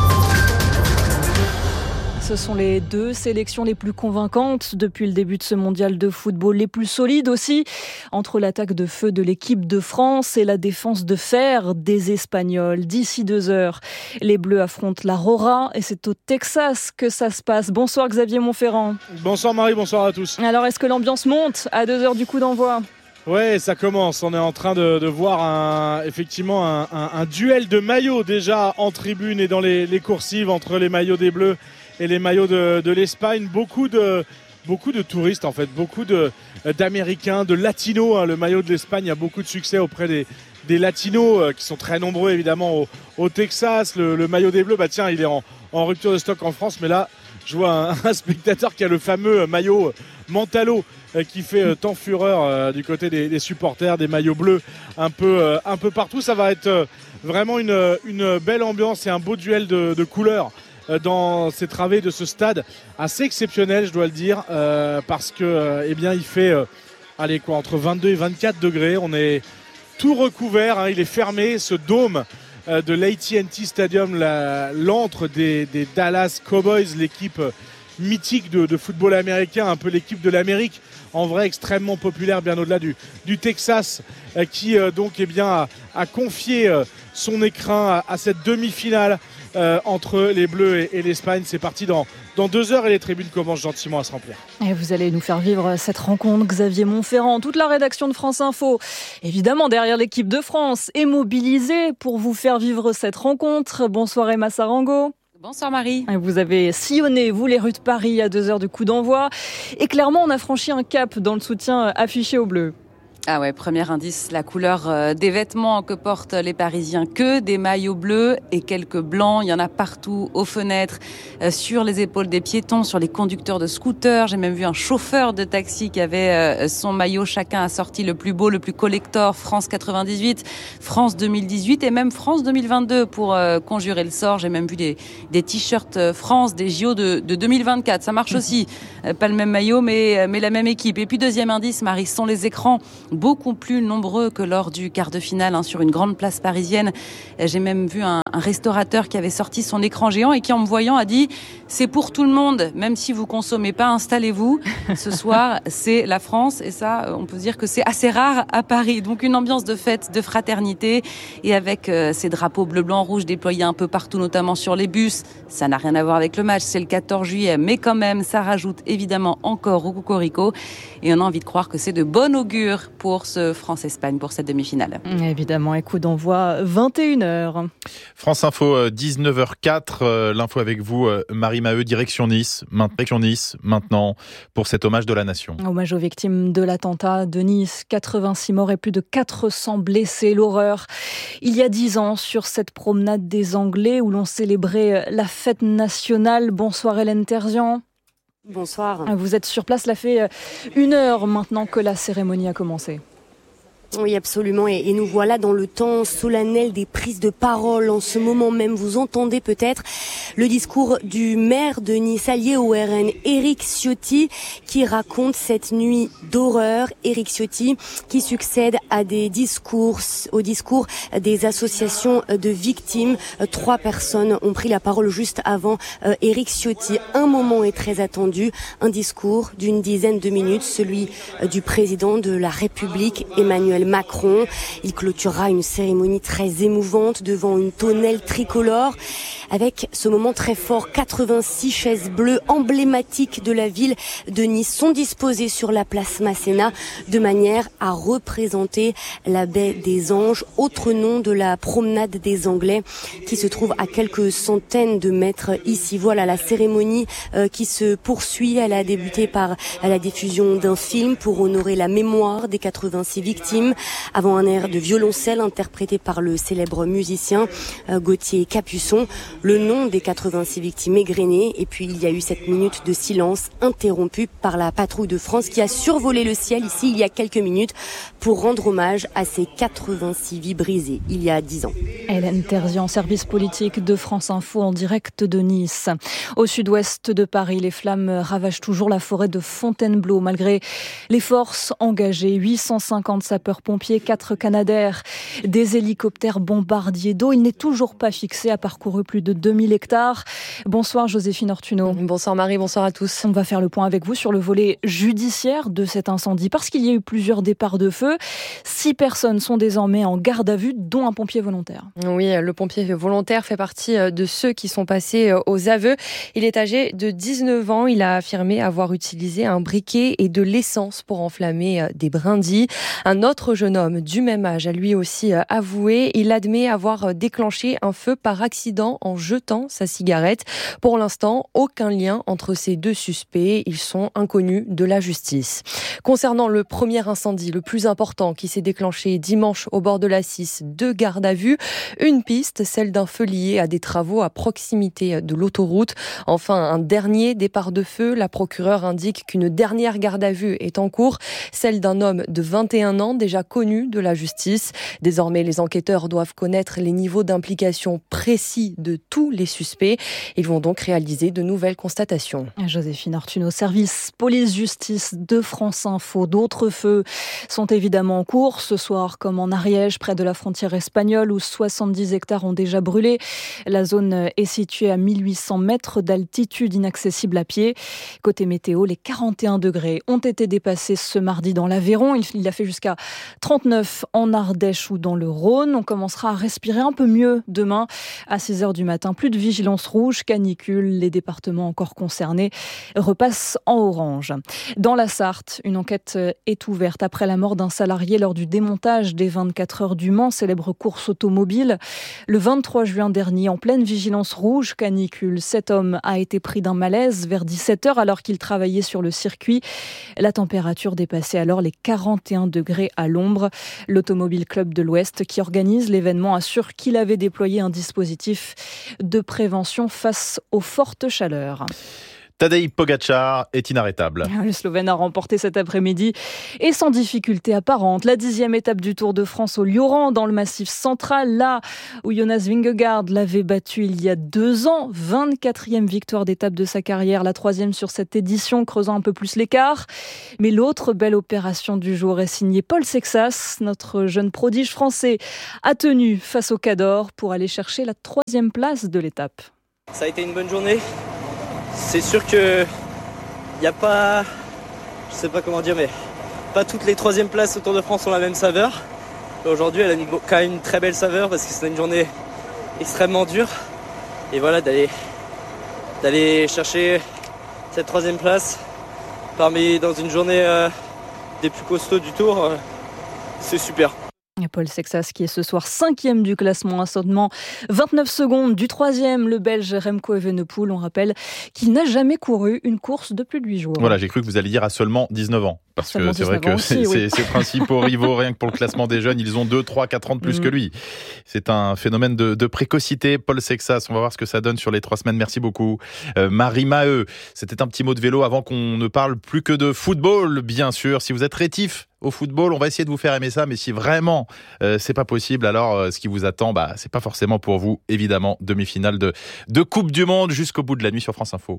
Ce sont les 2 sélections les plus convaincantes depuis le début de ce mondial de football, les plus solides aussi, entre l'attaque de feu de l'équipe de France et la défense de fer des Espagnols. D'ici 2 heures, les Bleus affrontent la Rora et c'est au Texas que ça se passe. Bonsoir Xavier Montferrand. Bonsoir Marie, bonsoir à tous. Alors est-ce que l'ambiance monte à 2 heures du coup d'envoi ? Ouais, ça commence. On est en train de voir effectivement un duel de maillots déjà en tribune et dans les coursives entre les maillots des Bleus et les maillots de l'Espagne. Beaucoup de touristes en fait, beaucoup d'Américains, de Latinos. Hein. Le maillot de l'Espagne a beaucoup de succès auprès des Latinos qui sont très nombreux évidemment au Texas. Le maillot des Bleus, tiens, il est en rupture de stock en France, mais là je vois un spectateur qui a le fameux maillot Mantalo qui fait tant fureur du côté des supporters, des maillots bleus un peu partout. Ça va être vraiment une belle ambiance et un beau duel de couleurs dans ces travées de ce stade assez exceptionnel, je dois le dire, parce que il fait entre 22 et 24 degrés. On est tout recouvert, hein, il est fermé, ce dôme de l'AT&T Stadium, l'antre des Dallas Cowboys, l'équipe mythique de football américain, un peu l'équipe de l'Amérique. en vrai extrêmement populaire, bien au-delà du Texas, qui donc a confié son écrin à cette demi-finale entre les Bleus et l'Espagne. C'est parti dans 2 heures et les tribunes commencent gentiment à se remplir. Et vous allez nous faire vivre cette rencontre, Xavier Montferrand. Toute la rédaction de France Info, évidemment derrière l'équipe de France, est mobilisée pour vous faire vivre cette rencontre. Bonsoir Emma Sarango. Bonsoir Marie. Vous avez sillonné, vous, les rues de Paris à 2 heures du coup d'envoi. Et clairement, on a franchi un cap dans le soutien affiché aux Bleus. Ah ouais, premier indice, la couleur des vêtements que portent les Parisiens, que des maillots bleus et quelques blancs. Il y en a partout, aux fenêtres, sur les épaules des piétons, sur les conducteurs de scooters. J'ai même vu un chauffeur de taxi qui avait son maillot. Chacun a sorti le plus beau, le plus collector. France 98, France 2018 et même France 2022 pour conjurer le sort. J'ai même vu des t-shirts France, des JO de 2024. Ça marche aussi. Pas le même maillot, mais la même équipe. Et puis deuxième indice, Marie, sont les écrans. Beaucoup plus nombreux que lors du quart de finale sur une grande place parisienne. J'ai même vu un restaurateur qui avait sorti son écran géant et qui, en me voyant, a dit « C'est pour tout le monde, même si vous consommez pas, installez-vous. Ce soir, c'est la France. » Et ça, on peut dire que c'est assez rare à Paris. Donc une ambiance de fête, de fraternité et avec ces drapeaux bleu, blanc, rouge déployés un peu partout, notamment sur les bus. Ça n'a rien à voir avec le match, c'est le 14 juillet. Mais quand même, ça rajoute évidemment encore au cocorico. Et on a envie de croire que c'est de bon augure pour ce France-Espagne, pour cette demi-finale. Évidemment, coup d'envoi 21h. France Info, 19h04. L'info avec vous, Marie Maheu, direction Nice. Maintenant, pour cet hommage de la nation. Hommage aux victimes de l'attentat de Nice. 86 morts et plus de 400 blessés. L'horreur. Il y a 10 ans, sur cette promenade des Anglais où l'on célébrait la fête nationale. Bonsoir Hélène Terzian. Bonsoir. Vous êtes sur place, cela fait 1 heure maintenant que la cérémonie a commencé. Oui, absolument. Et nous voilà dans le temps solennel des prises de parole. En ce moment même, vous entendez peut-être le discours du maire de Nice, allié au RN, Éric Ciotti, qui raconte cette nuit d'horreur. Éric Ciotti qui succède à au discours des associations de victimes. 3 personnes ont pris la parole juste avant Éric Ciotti. Un moment est très attendu, un discours d'une dizaine de minutes, celui du président de la République, Emmanuel Macron. Il clôturera une cérémonie très émouvante devant une tonnelle tricolore avec ce moment très fort. 86 chaises bleues emblématiques de la ville de Nice sont disposées sur la place Masséna de manière à représenter la baie des Anges, autre nom de la promenade des Anglais qui se trouve à quelques centaines de mètres ici. Voilà la cérémonie qui se poursuit. Elle a débuté par la diffusion d'un film pour honorer la mémoire des 86 victimes avant un air de violoncelle interprété par le célèbre musicien Gauthier Capuçon. Le nom des 86 victimes égrenées et puis il y a eu cette minute de silence interrompue par la patrouille de France qui a survolé le ciel ici il y a quelques minutes pour rendre hommage à ces 86 vies brisées il y a 10 ans. Hélène Terzian, service politique de France Info en direct de Nice. Au sud-ouest de Paris, les flammes ravagent toujours la forêt de Fontainebleau malgré les forces engagées. 850 sapeurs-pompiers, 4 Canadair, des hélicoptères bombardiers d'eau. Il n'est toujours pas fixé, a parcouru plus de 2000 hectares. Bonsoir Joséphine Ortuno. Bonsoir Marie, bonsoir à tous. On va faire le point avec vous sur le volet judiciaire de cet incendie parce qu'il y a eu plusieurs départs de feu. 6 personnes sont désormais en garde à vue, dont un pompier volontaire. Oui, le pompier volontaire fait partie de ceux qui sont passés aux aveux. Il est âgé de 19 ans. Il a affirmé avoir utilisé un briquet et de l'essence pour enflammer des brindilles. Un autre jeune homme du même âge a lui aussi avoué. Il admet avoir déclenché un feu par accident en jetant sa cigarette. Pour l'instant, aucun lien entre ces 2 suspects. Ils sont inconnus de la justice. Concernant le premier incendie, le plus important qui s'est déclenché dimanche au bord de la 6, 2 gardes à vue. Une piste, celle d'un feu lié à des travaux à proximité de l'autoroute. Enfin, un dernier départ de feu. La procureure indique qu'une dernière garde à vue est en cours. Celle d'un homme de 21 ans, déjà déjà connus de la justice. Désormais, les enquêteurs doivent connaître les niveaux d'implication précis de tous les suspects. Ils vont donc réaliser de nouvelles constatations. Joséphine Arthuneau, service police-justice de France Info. D'autres feux sont évidemment en cours ce soir, comme en Ariège, près de la frontière espagnole, où 70 hectares ont déjà brûlé. La zone est située à 1800 mètres d'altitude, inaccessible à pied. Côté météo, les 41 degrés ont été dépassés ce mardi dans l'Aveyron. Il a fait jusqu'à 39 en Ardèche ou dans le Rhône. On commencera à respirer un peu mieux demain à 6h du matin. Plus de vigilance rouge, canicule. Les départements encore concernés repassent en orange. Dans la Sarthe, une enquête est ouverte après la mort d'un salarié lors du démontage des 24 heures du Mans, célèbre course automobile. Le 23 juin dernier, en pleine vigilance rouge, canicule, cet homme a été pris d'un malaise vers 17h alors qu'il travaillait sur le circuit. La température dépassait alors les 41 degrés à l'ombre. L'Automobile Club de l'Ouest, qui organise l'événement, assure qu'il avait déployé un dispositif de prévention face aux fortes chaleurs. Tadej Pogačar est inarrêtable. Le Slovène a remporté cet après-midi et sans difficulté apparente la 10e étape du Tour de France au Lioran, dans le Massif central, là où Jonas Vingegaard l'avait battu il y a 2 ans. 24e victoire d'étape de sa carrière, la 3e sur cette édition, creusant un peu plus l'écart. Mais l'autre belle opération du jour est signée Paul Sexas. Notre jeune prodige français a tenu face au Cador pour aller chercher la 3e place de l'étape. Ça a été une bonne journée. C'est sûr que il n'y a pas, je sais pas comment dire, mais pas toutes les 3e places au Tour de France ont la même saveur. Aujourd'hui, elle a quand même une très belle saveur parce que c'était une journée extrêmement dure. Et voilà, d'aller chercher cette 3e place dans une journée des plus costauds du Tour, c'est super. Paul Sexas qui est ce soir 5e du classement à seulement 29 secondes du 3e, le Belge Remco Evenepoel. On rappelle qu'il n'a jamais couru une course de plus de 8 jours. Voilà, j'ai cru que vous alliez dire à seulement 19 ans. Parce que c'est vrai que ses principaux rivaux, rien que pour le classement des jeunes, ils ont 2, 3, 4 ans de plus que lui. C'est un phénomène de précocité. Paul Sexas, on va voir ce que ça donne sur les 3 semaines. Merci beaucoup. Marie Maheu, c'était un petit mot de vélo avant qu'on ne parle plus que de football, bien sûr. Si vous êtes rétif au football, on va essayer de vous faire aimer ça, mais si vraiment c'est pas possible, alors ce qui vous attend, c'est pas forcément pour vous, évidemment. Demi-finale de Coupe du Monde jusqu'au bout de la nuit sur France Info.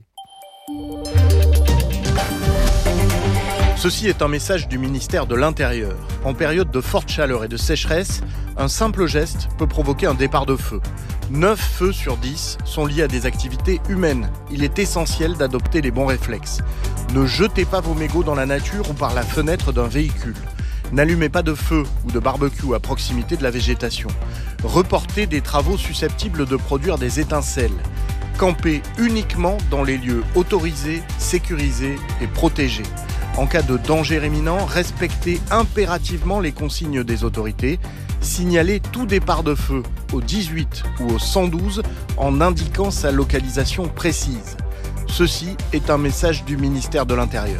Ceci est un message du ministère de l'Intérieur. En période de forte chaleur et de sécheresse, un simple geste peut provoquer un départ de feu. 9 feux sur 10 sont liés à des activités humaines. Il est essentiel d'adopter les bons réflexes. Ne jetez pas vos mégots dans la nature ou par la fenêtre d'un véhicule. N'allumez pas de feu ou de barbecue à proximité de la végétation. Reportez des travaux susceptibles de produire des étincelles. Campez uniquement dans les lieux autorisés, sécurisés et protégés. En cas de danger imminent, respectez impérativement les consignes des autorités. Signalez tout départ de feu au 18 ou au 112 en indiquant sa localisation précise. Ceci est un message du ministère de l'Intérieur.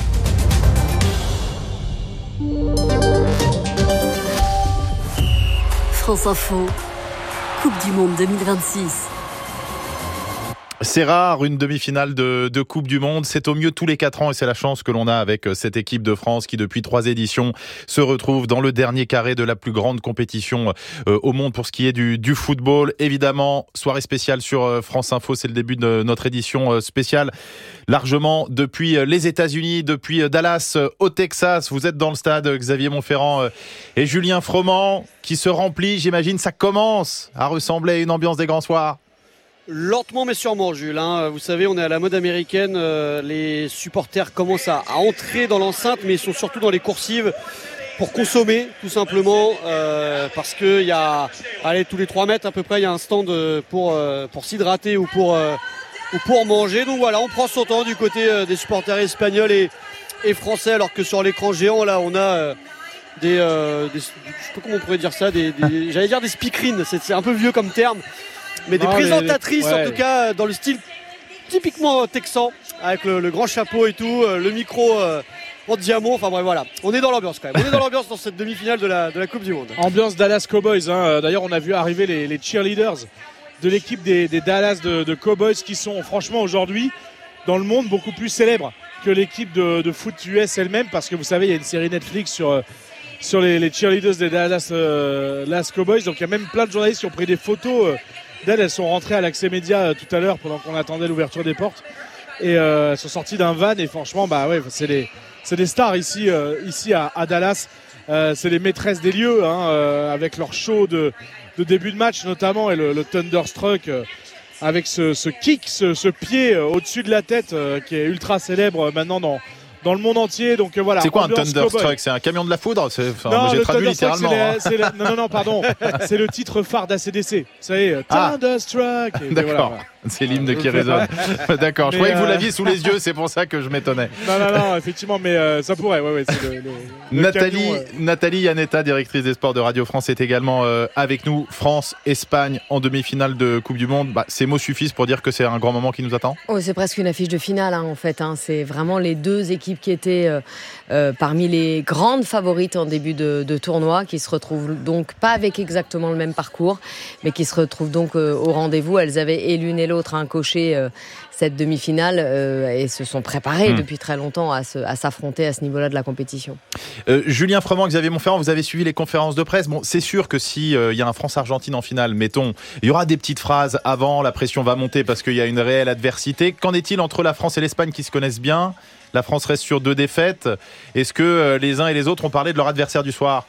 France Info, Coupe du Monde 2026. C'est rare, une demi-finale de Coupe du Monde. C'est au mieux tous les 4 ans et c'est la chance que l'on a avec cette équipe de France qui, depuis 3 éditions, se retrouve dans le dernier carré de la plus grande compétition au monde pour ce qui est du football. Évidemment, soirée spéciale sur France Info. C'est le début de notre édition spéciale. Largement depuis les États-Unis, depuis Dallas au Texas. Vous êtes dans le stade Xavier Montferrand et Julien Froment qui se remplit. J'imagine ça commence à ressembler à une ambiance des grands soirs. Lentement mais sûrement, Jules. Vous savez, on est à la mode américaine. Les supporters commencent à entrer dans l'enceinte, mais ils sont surtout dans les coursives pour consommer, tout simplement. Parce qu'il y a, tous les 3 mètres à peu près, il y a un stand pour s'hydrater ou pour manger. Donc voilà, on prend son temps du côté des supporters espagnols et français, alors que sur l'écran géant, là, on a je sais pas comment on pourrait dire ça, j'allais dire des speakerines. C'est un peu vieux comme terme. Mais des présentatrices, en tout cas, dans le style typiquement texan, avec le grand chapeau et tout, le micro en diamant. Enfin bref, voilà. On est dans l'ambiance quand même. On est dans l'ambiance dans cette demi-finale de la Coupe du Monde. Ambiance Dallas Cowboys. D'ailleurs, on a vu arriver les cheerleaders de l'équipe des Dallas de Cowboys qui sont franchement aujourd'hui dans le monde beaucoup plus célèbres que l'équipe de foot US elle-même, parce que vous savez, il y a une série Netflix sur les cheerleaders des Dallas Cowboys. Donc il y a même plein de journalistes qui ont pris des photos d'elles. Elles sont rentrées à l'Accès Média tout à l'heure pendant qu'on attendait l'ouverture des portes. Et elles sont sorties d'un van et franchement, c'est des stars ici à Dallas. C'est les maîtresses des lieux, avec leur show de début de match notamment, et le Thunderstruck avec ce kick, ce pied au-dessus de la tête qui est ultra célèbre maintenant dans le monde entier. Donc voilà. C'est quoi un Thunderstruck? C'est un camion de la foudre? Moi, j'ai traduit littéralement. Non, pardon. C'est le titre phare d'ACDC. Vous savez, Thunderstruck. D'accord. Voilà. C'est l'hymne qui résonne. D'accord. Je croyais que vous l'aviez sous les yeux, c'est pour ça que je m'étonnais. Non, effectivement, mais ça pourrait. Ouais, c'est Nathalie Iannetta, directrice des sports de Radio France, est également avec nous. France-Espagne en demi-finale de Coupe du Monde. Ces mots suffisent pour dire que c'est un grand moment qui nous attend? Oh, c'est presque une affiche de finale, en fait. C'est vraiment les deux équipes qui étaient parmi les grandes favorites en début de tournoi, qui se retrouvent donc pas avec exactement le même parcours, mais qui se retrouvent donc au rendez-vous. Elles avaient et l'une et l'autre coché cette demi-finale et se sont préparées depuis très longtemps à s'affronter à ce niveau-là de la compétition. Julien Froment, Xavier Monferrand, vous avez suivi les conférences de presse. Bon, c'est sûr que si y a un France-Argentine en finale, mettons, il y aura des petites phrases avant, la pression va monter parce qu'il y a une réelle adversité. Qu'en est-il entre la France et l'Espagne qui se connaissent bien? La France reste sur 2 défaites. Est-ce que les uns et les autres ont parlé de leur adversaire du soir?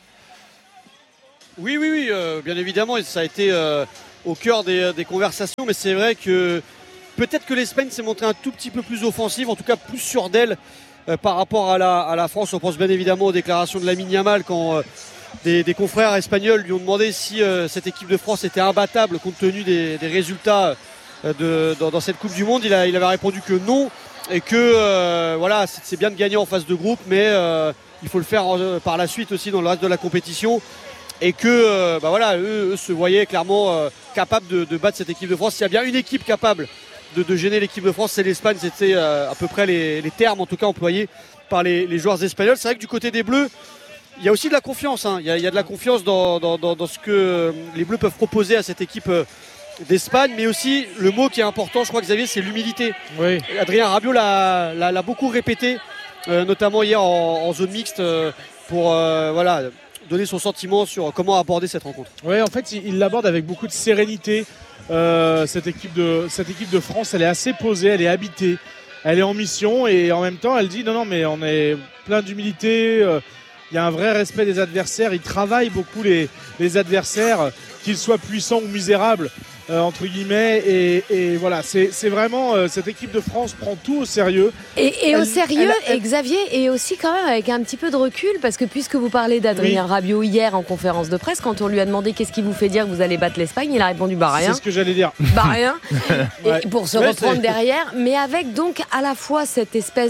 Oui, bien évidemment, et ça a été au cœur des conversations, mais c'est vrai que peut-être que l'Espagne s'est montrée un tout petit peu plus offensive, en tout cas plus sûre d'elle par rapport à la France. On pense bien évidemment aux déclarations de Lamine Yamal quand des confrères espagnols lui ont demandé si cette équipe de France était imbattable compte tenu des résultats dans cette Coupe du Monde. Il avait répondu que non, et que c'est bien de gagner en phase de groupe, mais il faut le faire par la suite aussi dans le reste de la compétition. Et que eux se voyaient clairement capables de battre cette équipe de France. S'il y a bien une équipe capable de gêner l'équipe de France, c'est l'Espagne. C'était à peu près les termes en tout cas employés par les joueurs espagnols. C'est vrai que du côté des Bleus, il y a aussi de la confiance. Il y a de la confiance dans ce que les Bleus peuvent proposer à cette équipe d'Espagne, mais aussi le mot qui est important, je crois, Xavier, c'est l'humilité. Oui. Adrien Rabiot l'a beaucoup répété, notamment hier en zone mixte, pour donner son sentiment sur comment aborder cette rencontre. Oui, en fait, il l'aborde avec beaucoup de sérénité. Cette équipe de France, elle est assez posée, elle est habitée, elle est en mission, et en même temps, elle dit non, mais on est plein d'humilité. Il y a un vrai respect des adversaires. Ils travaillent beaucoup les adversaires, qu'ils soient puissants ou misérables. Entre guillemets, et voilà, c'est vraiment cette équipe de France prend tout au sérieux et Xavier, et aussi quand même avec un petit peu de recul, parce que puisque vous parlez d'Adrien Rabiot hier en conférence de presse, quand on lui a demandé qu'est-ce qui vous fait dire que vous allez battre l'Espagne, il a répondu rien. C'est ce que j'allais dire. Rien. Et pour se reprendre derrière, mais avec donc à la fois cette espèce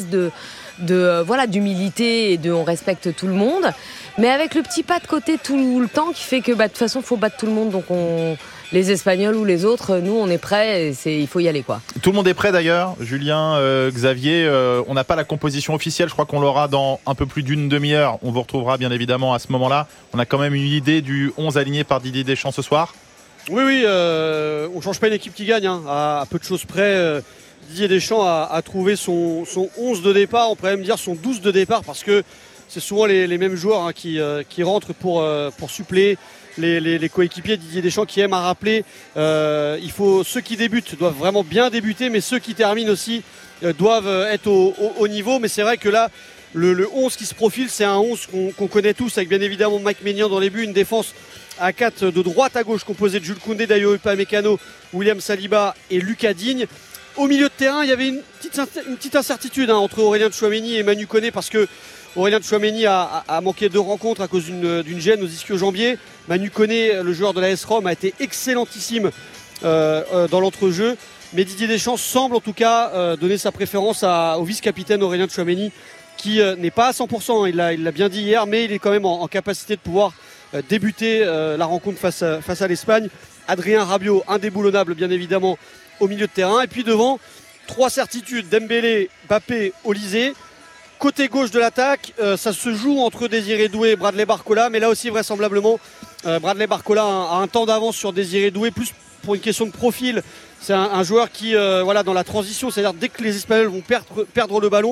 d'humilité et on respecte tout le monde, mais avec le petit pas de côté tout le temps qui fait que de toute façon faut battre tout le monde, donc les Espagnols ou les autres, nous on est prêts, il faut y aller quoi. Tout le monde est prêt d'ailleurs, Julien, Xavier, on n'a pas la composition officielle, je crois qu'on l'aura dans un peu plus d'une demi-heure, on vous retrouvera bien évidemment à ce moment-là. On a quand même une idée du 11 aligné par Didier Deschamps ce soir? Oui, on ne change pas une équipe qui gagne, à peu de choses près. Didier Deschamps a trouvé son 11 de départ, on pourrait même dire son 12 de départ, parce que c'est souvent les mêmes joueurs qui rentrent pour suppléer les coéquipiers. Didier Deschamps qui aime à rappeler, ceux qui débutent doivent vraiment bien débuter, mais ceux qui terminent aussi doivent être au niveau. Mais c'est vrai que là, le 11 qui se profile, c'est un 11 qu'on connaît tous, avec bien évidemment Mike Maignan dans les buts, une défense à 4 de droite à gauche composée de Jules Koundé, Dayo Upamecano, William Saliba et Lucas Digne. Au milieu de terrain, il y avait une petite incertitude entre Aurélien Tchouaméni et Manu Koné, parce que Aurélien Tchouaméni a manqué 2 rencontres à cause d'une gêne aux ischio-jambiers. Manu Koné, le joueur de l'AS Rome, a été excellentissime dans l'entrejeu. Mais Didier Deschamps semble en tout cas donner sa préférence au vice-capitaine Aurélien Tchouaméni, qui n'est pas à 100%, il l'a bien dit hier, mais il est quand même en capacité de pouvoir débuter la rencontre face à l'Espagne. Adrien Rabiot, indéboulonnable bien évidemment au milieu de terrain. Et puis devant, 3 certitudes, Dembélé, Mbappé, Olysée. Côté gauche de l'attaque, ça se joue entre Désiré Doué et Bradley Barcola, mais là aussi vraisemblablement Bradley Barcola a un temps d'avance sur Désiré Doué, plus pour une question de profil. C'est un joueur qui, dans la transition, c'est-à-dire dès que les Espagnols vont perdre le ballon,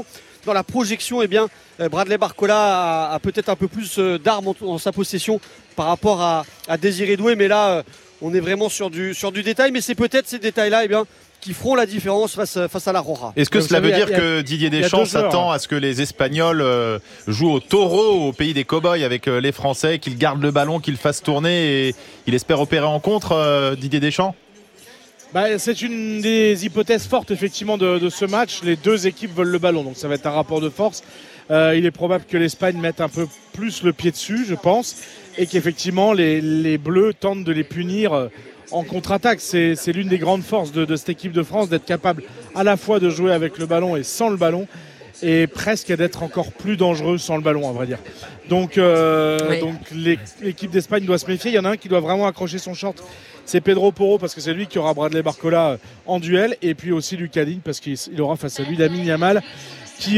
dans la projection, Bradley Barcola a peut-être un peu plus d'armes en sa possession par rapport à Désiré Doué. Mais là, on est vraiment sur du détail. Mais c'est peut-être ces détails-là qui feront la différence face à la Roja. Est-ce que cela veut dire que Didier Deschamps s'attend à ce que les Espagnols jouent au taureau, au pays des cow-boys avec les Français, qu'ils gardent le ballon, qu'ils fassent tourner et il espère opérer en contre, Didier Deschamps ? C'est une des hypothèses fortes effectivement de ce match. Les deux équipes veulent le ballon, donc ça va être un rapport de force. Il est probable que l'Espagne mette un peu plus le pied dessus, je pense, et qu'effectivement les Bleus tentent de les punir en contre-attaque. C'est l'une des grandes forces de cette équipe de France, d'être capable à la fois de jouer avec le ballon et sans le ballon, et presque d'être encore plus dangereux sans le ballon, à vrai dire. Donc l'équipe d'Espagne doit se méfier. Il y en a un qui doit vraiment accrocher son short, c'est Pedro Porro, parce que c'est lui qui aura Bradley Barcola en duel, et puis aussi Lucas Digne, parce qu'il aura face à lui Lamine Yamal qui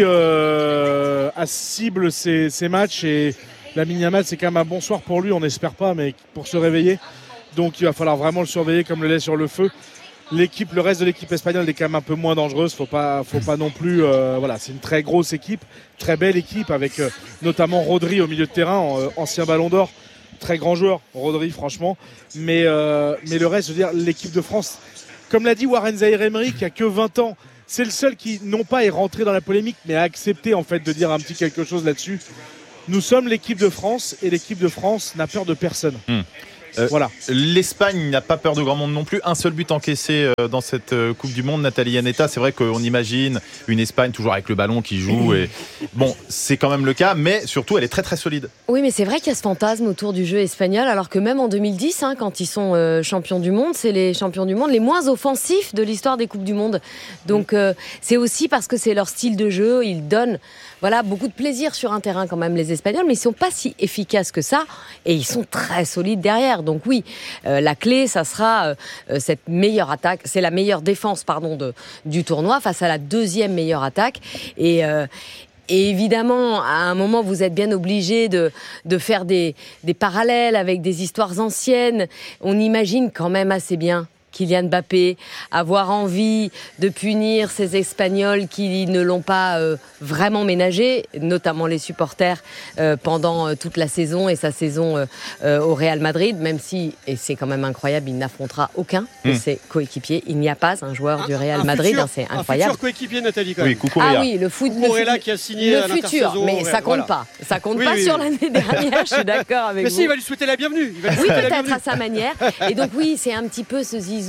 cible ses matchs. Et Lamine Yamal, c'est quand même un bon soir pour lui, on n'espère pas, mais pour se réveiller. Donc il va falloir vraiment le surveiller comme le lait sur le feu. Le reste de l'équipe espagnole est quand même un peu moins dangereuse. Faut pas non plus. C'est une très grosse équipe, très belle équipe avec notamment Rodri au milieu de terrain, ancien Ballon d'Or, très grand joueur, Rodri franchement. Mais le reste, je veux dire, l'équipe de France, comme l'a dit Warren Zaïre-Emery, qui a que 20 ans, c'est le seul qui non pas est rentré dans la polémique, mais a accepté en fait de dire un petit quelque chose là-dessus. Nous sommes l'équipe de France et l'équipe de France n'a peur de personne. Voilà. L'Espagne n'a pas peur de grand monde non plus. Un seul but encaissé dans cette Coupe du Monde, Nathalie Yanetta. C'est vrai qu'on imagine une Espagne toujours avec le ballon qui joue. Et bon, c'est quand même le cas, mais surtout, elle est très très solide. Oui, mais c'est vrai qu'il y a ce fantasme autour du jeu espagnol, alors que même en 2010, quand ils sont champions du monde, c'est les champions du monde les moins offensifs de l'histoire des Coupes du Monde. Donc c'est aussi parce que c'est leur style de jeu. Ils donnent beaucoup de plaisir sur un terrain quand même, les Espagnols, mais ils ne sont pas si efficaces que ça, et ils sont très solides derrière. Donc oui, la clé, ça sera cette meilleure attaque, c'est la meilleure défense du tournoi face à la deuxième meilleure attaque. Et évidemment, à un moment, vous êtes bien obligé de faire des parallèles avec des histoires anciennes. On imagine quand même assez bien Kylian Mbappé avoir envie de punir ces Espagnols qui ne l'ont pas vraiment ménagé, notamment les supporters pendant toute la saison et sa saison au Real Madrid, même si, et c'est quand même incroyable, il n'affrontera aucun de ses coéquipiers. Il n'y a pas un joueur du Real Madrid, c'est incroyable. Un futur coéquipier, Nathalie, quand même. Oui, Cucurella. Ah oui, le Cucurella qui a signé le futur, mais ça compte pas. Ça compte pas sur l'année dernière, je suis d'accord avec vous. Mais si, il va lui souhaiter la bienvenue. Oui, peut-être à sa manière. Et donc oui, c'est un petit peu ce zizou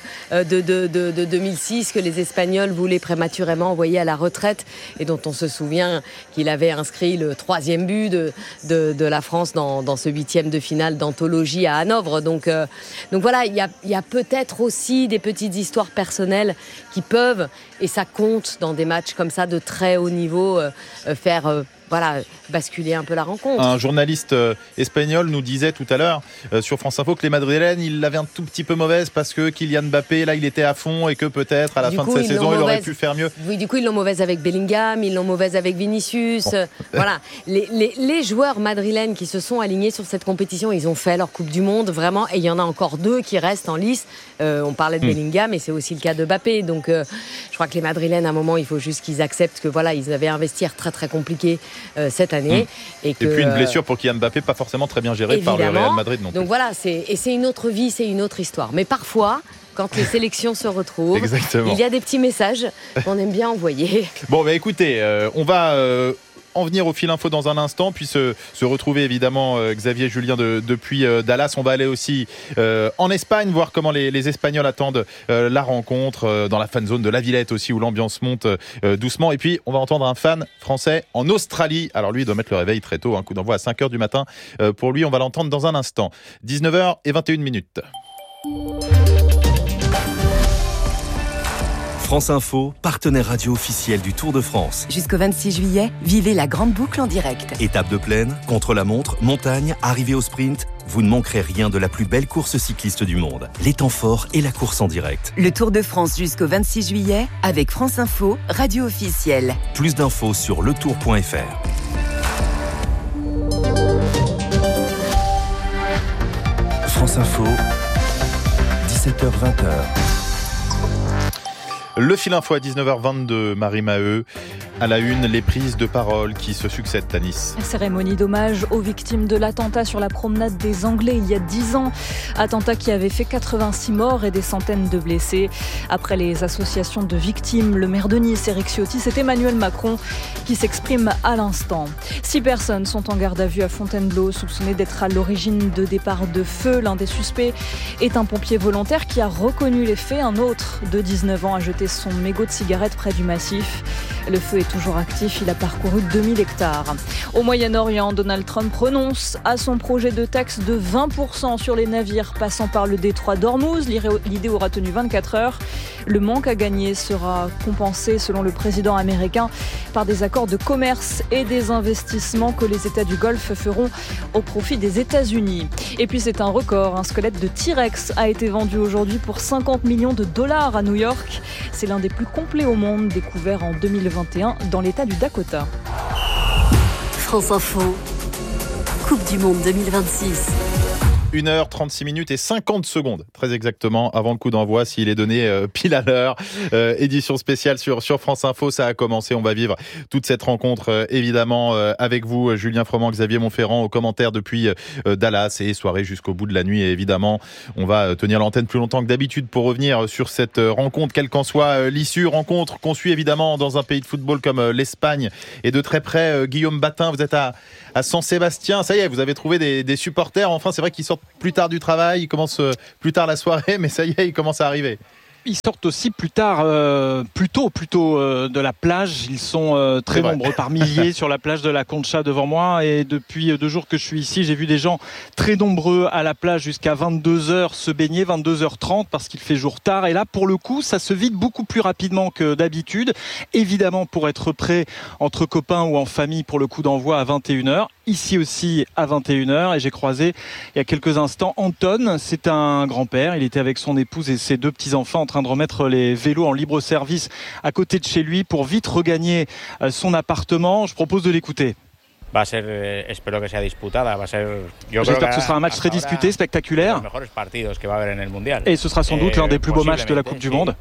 de 2006 que les Espagnols voulaient prématurément envoyer à la retraite et dont on se souvient qu'il avait inscrit le 3e but de la France dans ce 8e de finale d'anthologie à Hanovre. Donc voilà, il y a peut-être aussi des petites histoires personnelles qui peuvent, et ça compte dans des matchs comme ça de très haut niveau, faire basculer un peu la rencontre. Un journaliste espagnol nous disait tout à l'heure sur France Info que les Madrilènes, ils l'avaient un tout petit peu mauvaise parce que Kylian Mbappé, là, il était à fond et que peut-être à la fin de sa saison, il aurait pu faire mieux. Oui, du coup, ils l'ont mauvaise avec Bellingham, ils l'ont mauvaise avec Vinicius. Bon. Voilà. Les joueurs madrilènes qui se sont alignés sur cette compétition, ils ont fait leur Coupe du Monde, vraiment, et il y en a encore 2 qui restent en lice. On parlait de Bellingham, et c'est aussi le cas de Mbappé. Donc, je crois que les Madrilènes, à un moment, il faut juste qu'ils acceptent que ils avaient un vestiaire très, très compliqué cette année. Et puis une blessure pour Kylian Mbappé, pas forcément très bien gérée par le Real Madrid non plus. Donc voilà, c'est une autre vie, c'est une autre histoire. Mais parfois, quand les sélections se retrouvent, il y a des petits messages qu'on aime bien envoyer. Bon, écoutez, on va en venir au fil info dans un instant, puis se retrouver évidemment Xavier Julien depuis Dallas. On va aller aussi en Espagne, voir comment les Espagnols attendent la rencontre, dans la fan zone de la Villette aussi, où l'ambiance monte doucement. Et puis on va entendre un fan français en Australie. Alors lui, il doit mettre le réveil très tôt, un coup d'envoi à 5h du matin. Pour lui, on va l'entendre dans un instant. 19h21. France Info, partenaire radio officiel du Tour de France. Jusqu'au 26 juillet, vivez la grande boucle en direct. Étape de plaine, contre-la-montre, montagne, arrivée au sprint, vous ne manquerez rien de la plus belle course cycliste du monde. Les temps forts et la course en direct. Le Tour de France jusqu'au 26 juillet avec France Info, radio officielle. Plus d'infos sur letour.fr. France Info, 17h-20h. Le fil info à 19h22, Marie Maheu. à la une, les prises de parole qui se succèdent, Tanis. Cérémonie d'hommage aux victimes de l'attentat sur la promenade des Anglais il y a 10 ans. Attentat qui avait fait 86 morts et des centaines de blessés. Après les associations de victimes, le maire de Nice, Éric Ciotti, c'est Emmanuel Macron qui s'exprime à l'instant. 6 personnes sont en garde à vue à Fontainebleau, soupçonnées d'être à l'origine de départs de feu. L'un des suspects est un pompier volontaire qui a reconnu les faits. Un autre de 19 ans a jeté son mégot de cigarette près du massif. Le feu est toujours actif, il a parcouru 2000 hectares. Au Moyen-Orient, Donald Trump renonce à son projet de taxe de 20% sur les navires passant par le détroit d'Ormuz. L'idée aura tenu 24 heures. Le manque à gagner sera compensé, selon le président américain, par des accords de commerce et des investissements que les États du Golfe feront au profit des États-Unis. Et puis c'est un record, un squelette de T-Rex a été vendu aujourd'hui pour $50 millions à New York. C'est l'un des plus complets au monde, découvert en 2021 dans l'État du Dakota. France Info, Coupe du Monde 2026. 1h36 et 50 secondes, très exactement, avant le coup d'envoi, s'il est donné pile à l'heure. Édition spéciale sur France Info, ça a commencé. On va vivre toute cette rencontre, évidemment, avec vous, Julien Froment, Xavier Montferrand, aux commentaires depuis Dallas, et soirée jusqu'au bout de la nuit. Et évidemment, on va tenir l'antenne plus longtemps que d'habitude pour revenir sur cette rencontre, quelle qu'en soit l'issue. Rencontre qu'on suit évidemment dans un pays de football comme l'Espagne. Et de très près, Guillaume Batin, vous êtes à San-Sébastien. Ça y est, vous avez trouvé des supporters. Enfin, c'est vrai qu'ils sortent plus tard du travail, ils commencent plus tard la soirée, mais ça y est, ils commencent à arriver. Ils sortent aussi plus tôt de la plage. Ils sont très nombreux, par milliers, sur la plage de la Concha devant moi. Et depuis 2 jours que je suis ici, j'ai vu des gens très nombreux à la plage jusqu'à 22h se baigner, 22h30, parce qu'il fait jour tard. Et là, pour le coup, ça se vide beaucoup plus rapidement que d'habitude. Évidemment, pour être prêt entre copains ou en famille pour le coup d'envoi à 21h. Ici aussi à 21h. Et j'ai croisé il y a quelques instants Anton. C'est un grand-père. Il était avec son épouse et ses 2 petits-enfants en train de remettre les vélos en libre service à côté de chez lui pour vite regagner son appartement. Je propose de l'écouter. J'espère que ce sera un match très disputé, spectaculaire. Et ce sera sans doute l'un des plus beaux matchs de la Coupe du Monde.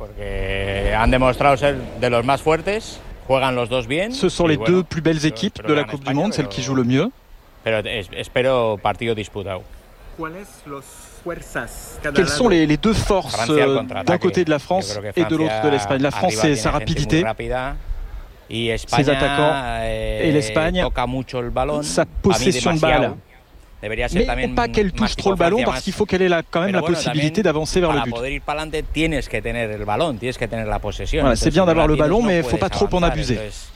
Ce sont les 2 plus belles équipes de la Coupe du Monde, celles qui jouent le mieux. Quelles sont les 2 forces d'un côté de la France et de l'autre de l'Espagne? La France, c'est sa rapidité, ses attaquants, et l'Espagne, sa possession de balle. Mais pas qu'elle touche trop le ballon, parce qu'il faut qu'elle ait quand même la possibilité d'avancer vers le but. Voilà, c'est bien d'avoir le ballon, mais il ne faut pas trop en abuser.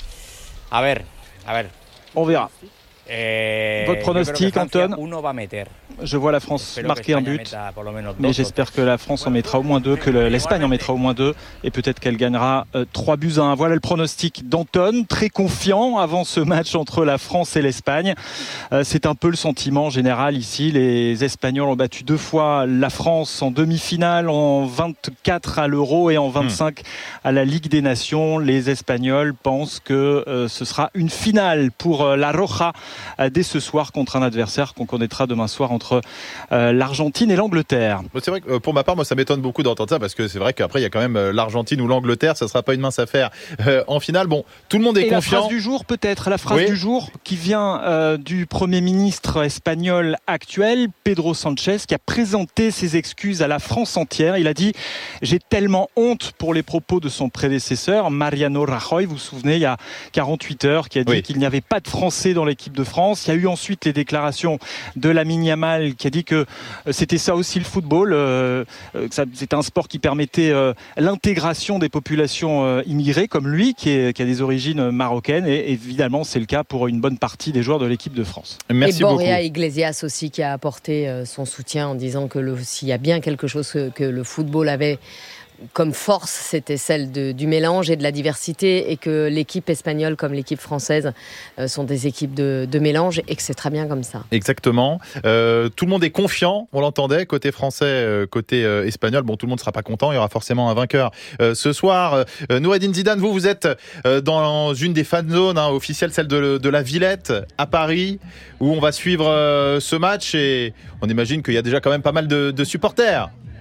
On verra. Votre pronostic, Anton? Je vois la France marquer un but, mais j'espère que la France en mettra au moins 2, que l'Espagne en mettra au moins 2, et peut-être qu'elle gagnera 3-1. Voilà le pronostic d'Anton, très confiant avant ce match entre la France et l'Espagne. C'est un peu le sentiment général ici. Les Espagnols ont battu 2 fois la France en demi-finale, en 24 à l'Euro et en 25 à la Ligue des Nations. Les Espagnols pensent que ce sera une finale pour la Roja dès ce soir contre un adversaire qu'on connaîtra demain soir entre l'Argentine et l'Angleterre. C'est vrai que pour ma part, moi ça m'étonne beaucoup d'entendre ça, parce que c'est vrai qu'après il y a quand même l'Argentine ou l'Angleterre, ça sera pas une mince affaire en finale. Bon, tout le monde est confiant. La phrase du jour peut-être, la phrase du jour qui vient du Premier ministre espagnol actuel, Pedro Sánchez, qui a présenté ses excuses à la France entière. Il a dit: j'ai tellement honte pour les propos de son prédécesseur, Mariano Rajoy, vous vous souvenez, il y a 48 heures, qui a dit qu'il n'y avait pas de Français dans l'équipe de France. Il y a eu ensuite les déclarations de Lamine Yamal qui a dit que c'était ça aussi le football, que c'était un sport qui permettait l'intégration des populations immigrées comme lui, qui a des origines marocaines, et évidemment c'est le cas pour une bonne partie des joueurs de l'équipe de France. Merci beaucoup. Et Borja Iglesias aussi, qui a apporté son soutien en disant que s'il y a bien quelque chose que le football avait comme force, c'était celle du mélange et de la diversité, et que l'équipe espagnole comme l'équipe française sont des équipes de mélange, et que c'est très bien comme ça. Exactement. Tout le monde est confiant, on l'entendait, côté français, côté espagnol. Bon, tout le monde ne sera pas content, il y aura forcément un vainqueur ce soir. Noureddine Zidane, vous êtes dans une des fan zones officielles, celle de la Villette à Paris, où on va suivre ce match, et on imagine qu'il y a déjà quand même pas mal de supporters.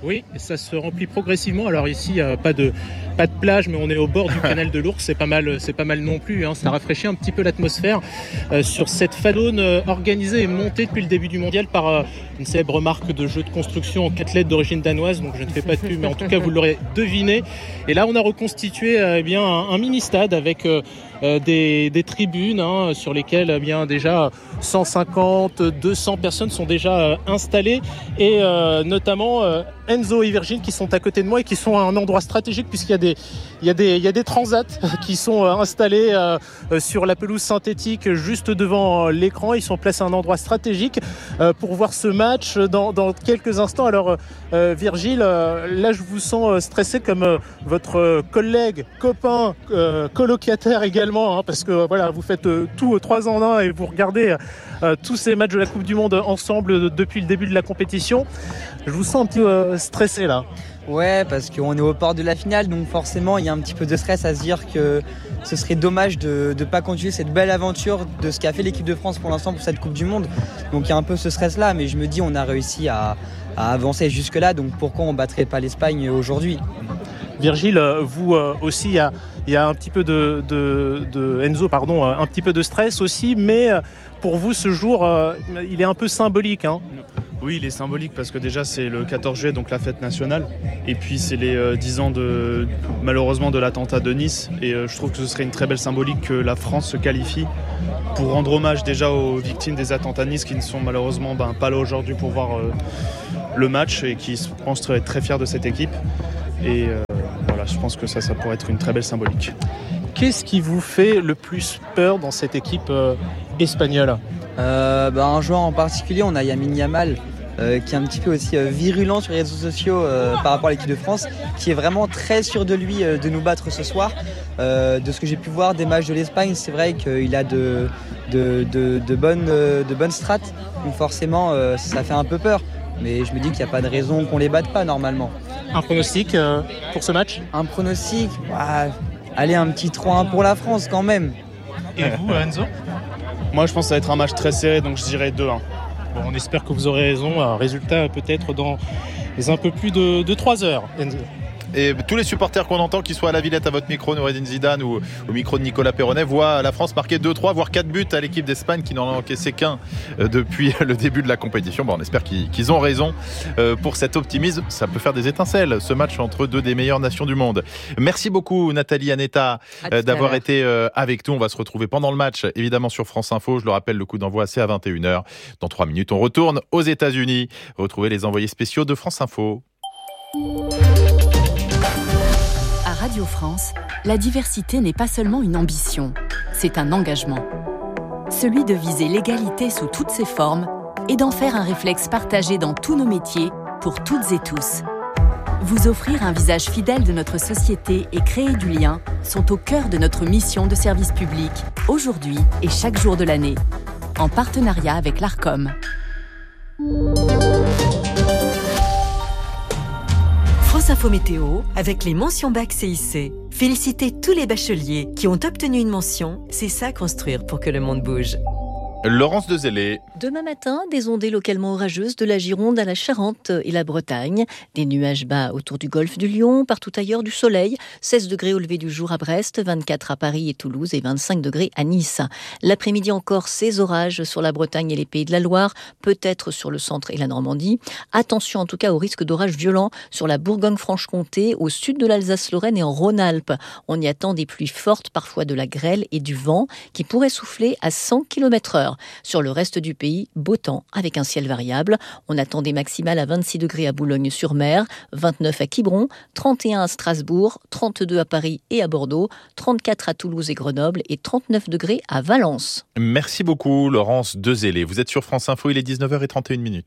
Oui, ça se remplit progressivement. Alors ici, il n'y a pas de plage, mais on est au bord du canal de l'Ours. C'est pas mal non plus. Ça rafraîchit un petit peu l'atmosphère sur cette Fallones organisée et montée depuis le début du mondial par une célèbre marque de jeux de construction en 4 lettres d'origine danoise. Donc je ne fais pas de pub, mais en tout cas vous l'aurez deviné. Et là, on a reconstitué un mini-stade avec des tribunes sur lesquelles déjà 150, 200 personnes sont déjà installées et notamment Enzo et Virgile qui sont à côté de moi et qui sont à un endroit stratégique puisqu'il y a des transats qui sont installés sur la pelouse synthétique juste devant l'écran. Ils sont placés à un endroit stratégique pour voir ce match dans quelques instants. Alors Virgile, là je vous sens stressé comme votre collègue, copain, colocataire également, parce que voilà, vous faites tout 3 en 1 et vous regardez tous ces matchs de la Coupe du Monde ensemble depuis le début de la compétition. Je vous sens un petit peu stressé là. Ouais, parce qu'on est au port de la finale, donc forcément il y a un petit peu de stress à se dire que ce serait dommage de ne pas continuer cette belle aventure de ce qu'a fait l'équipe de France pour l'instant pour cette Coupe du Monde. Donc il y a un peu ce stress là, mais je me dis on a réussi à avancer jusque là, donc pourquoi on ne battrait pas l'Espagne aujourd'hui ? Virgile, vous aussi, il y a un petit peu de Enzo, un petit peu de stress aussi, mais pour vous ce jour, il est un peu symbolique. Oui, il est symbolique parce que déjà c'est le 14 juillet, donc la fête nationale, et puis c'est les 10 ans malheureusement de l'attentat de Nice, et je trouve que ce serait une très belle symbolique que la France se qualifie pour rendre hommage déjà aux victimes des attentats de Nice qui ne sont malheureusement pas là aujourd'hui pour voir le match et qui je pense être très fiers de cette équipe. Et voilà, je pense que ça pourrait être une très belle symbolique. Qu'est-ce qui vous fait le plus peur dans cette équipe espagnole ? Un joueur en particulier, on a Lamine Yamal qui est un petit peu aussi virulent sur les réseaux sociaux par rapport à l'équipe de France, qui est vraiment très sûr de lui de nous battre ce soir. De ce que j'ai pu voir des matchs de l'Espagne, c'est vrai qu'il a de bonnes strates, donc forcément ça fait un peu peur. Mais je me dis qu'il n'y a pas de raison qu'on les batte pas normalement. Un pronostic pour ce match ? Un pronostic, allez, un petit 3-1 pour la France quand même. Et vous, Enzo ? Moi je pense que ça va être un match très serré, donc je dirais 2-1. Bon, on espère que vous aurez raison. Un résultat peut-être dans un peu plus de 3 heures, Enzo. Et tous les supporters qu'on entend, qu'ils soient à la Villette à votre micro, Noureddine Zidane, ou au micro de Nicolas Perronnet, voient la France marquer 2-3, voire 4 buts à l'équipe d'Espagne qui n'en a encaissé qu'un depuis le début de la compétition. Bon, on espère qu'ils ont raison pour cet optimisme. Ça peut faire des étincelles, ce match entre deux des meilleures nations du monde. Merci beaucoup Nathalie Aneta d'avoir été avec nous. On va se retrouver pendant le match, évidemment sur France Info. Je le rappelle, le coup d'envoi c'est à 21h. Dans 3 minutes, on retourne aux États-Unis. Retrouvez les envoyés spéciaux de France Info. Radio France, la diversité n'est pas seulement une ambition, c'est un engagement. Celui de viser l'égalité sous toutes ses formes et d'en faire un réflexe partagé dans tous nos métiers, pour toutes et tous. Vous offrir un visage fidèle de notre société et créer du lien sont au cœur de notre mission de service public, aujourd'hui et chaque jour de l'année, en partenariat avec l'ARCOM. France Info Météo avec les mentions bac CIC. Félicitez tous les bacheliers qui ont obtenu une mention. C'est ça construire pour que le monde bouge. Laurence Dezellé. Demain matin, des ondées localement orageuses de la Gironde à la Charente et la Bretagne. Des nuages bas autour du golfe du Lion, partout ailleurs du soleil. 16 degrés au lever du jour à Brest, 24 à Paris et Toulouse et 25 degrés à Nice. L'après-midi encore, ces orages sur la Bretagne et les Pays de la Loire, peut-être sur le centre et la Normandie. Attention en tout cas au risque d'orages violents sur la Bourgogne-Franche-Comté, au sud de l'Alsace-Lorraine et en Rhône-Alpes. On y attend des pluies fortes, parfois de la grêle et du vent qui pourraient souffler à 100 km/h. Sur le reste du pays, beau temps avec un ciel variable. On attend des maximales à 26 degrés à Boulogne-sur-Mer, 29 à Quiberon, 31 à Strasbourg, 32 à Paris et à Bordeaux, 34 à Toulouse et Grenoble et 39 degrés à Valence. Merci beaucoup Laurence Dezellé. Vous êtes sur France Info, il est 19h31.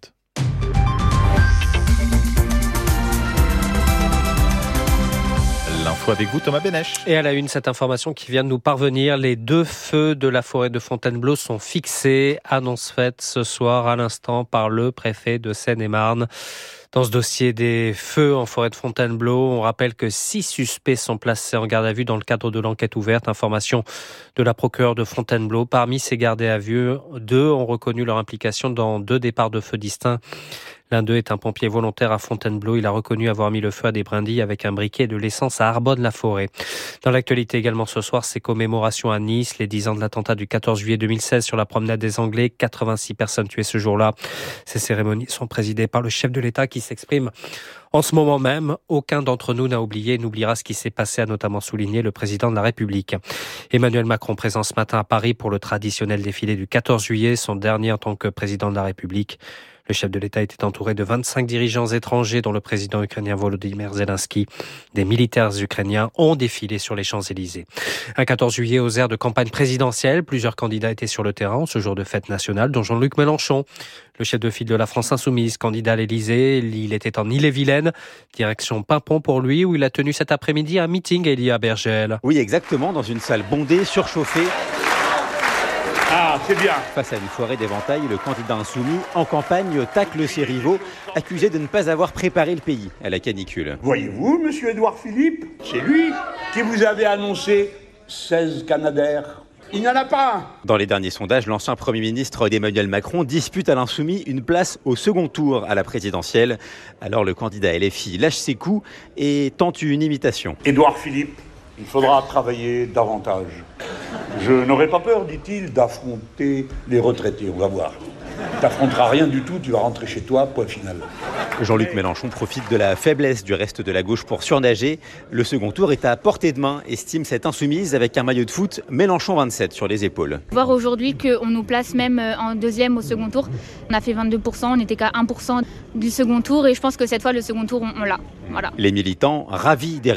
L'info avec vous, Thomas Bénèche. Et à la une, cette information qui vient de nous parvenir, les 2 feux de la forêt de Fontainebleau sont fixés. Annonce faite ce soir à l'instant par le préfet de Seine-et-Marne. Dans ce dossier des feux en forêt de Fontainebleau, on rappelle que 6 suspects sont placés en garde à vue dans le cadre de l'enquête ouverte. Information de la procureure de Fontainebleau. Parmi ces gardés à vue, 2 ont reconnu leur implication dans 2 départs de feu distincts. L'un d'eux est un pompier volontaire à Fontainebleau. Il a reconnu avoir mis le feu à des brindilles avec un briquet et de l'essence à Arbonne-la-Forêt. Dans l'actualité également ce soir, ces commémorations à Nice, les 10 ans de l'attentat du 14 juillet 2016 sur la promenade des Anglais, 86 personnes tuées ce jour-là. Ces cérémonies sont présidées par le chef de l'État qui s'exprime en ce moment même. Aucun d'entre nous n'a oublié et n'oubliera ce qui s'est passé, a notamment souligné le président de la République. Emmanuel Macron présent ce matin à Paris pour le traditionnel défilé du 14 juillet, son dernier en tant que président de la République. Le chef de l'État était entouré de 25 dirigeants étrangers, dont le président ukrainien Volodymyr Zelensky. Des militaires ukrainiens ont défilé sur les Champs-Élysées. Un 14 juillet aux airs de campagne présidentielle. Plusieurs candidats étaient sur le terrain ce jour de fête nationale, dont Jean-Luc Mélenchon. Le chef de file de la France Insoumise, candidat à l'Élysée. Il était en Ille-et-Vilaine. Direction Pimpon pour lui, où il a tenu cet après-midi un meeting, Elia Bergel. Oui, exactement, dans une salle bondée, surchauffée. Ah, c'est bien. Face à une forêt d'éventail, le candidat insoumis, en campagne, tacle ses rivaux, accusé de ne pas avoir préparé le pays à la canicule. Voyez-vous, monsieur Édouard Philippe, c'est lui qui vous avait annoncé 16 Canadair. Il n'y en a pas un. Dans les derniers sondages, l'ancien Premier ministre d'Emmanuel Macron dispute à l'insoumis une place au second tour à la présidentielle. Alors le candidat LFI lâche ses coups et tente une imitation. Édouard Philippe, il faudra travailler davantage. Je n'aurai pas peur, dit-il, d'affronter les retraités. On va voir. Tu n'affronteras rien du tout, tu vas rentrer chez toi, point final. Jean-Luc Mélenchon profite de la faiblesse du reste de la gauche pour surnager. Le second tour est à portée de main, estime cette insoumise avec un maillot de foot Mélenchon 27 sur les épaules. Voir aujourd'hui qu'on nous place même en deuxième au second tour. On a fait 22%, on n'était qu'à 1% du second tour et je pense que cette fois le second tour on l'a. Voilà. Les militants ravis des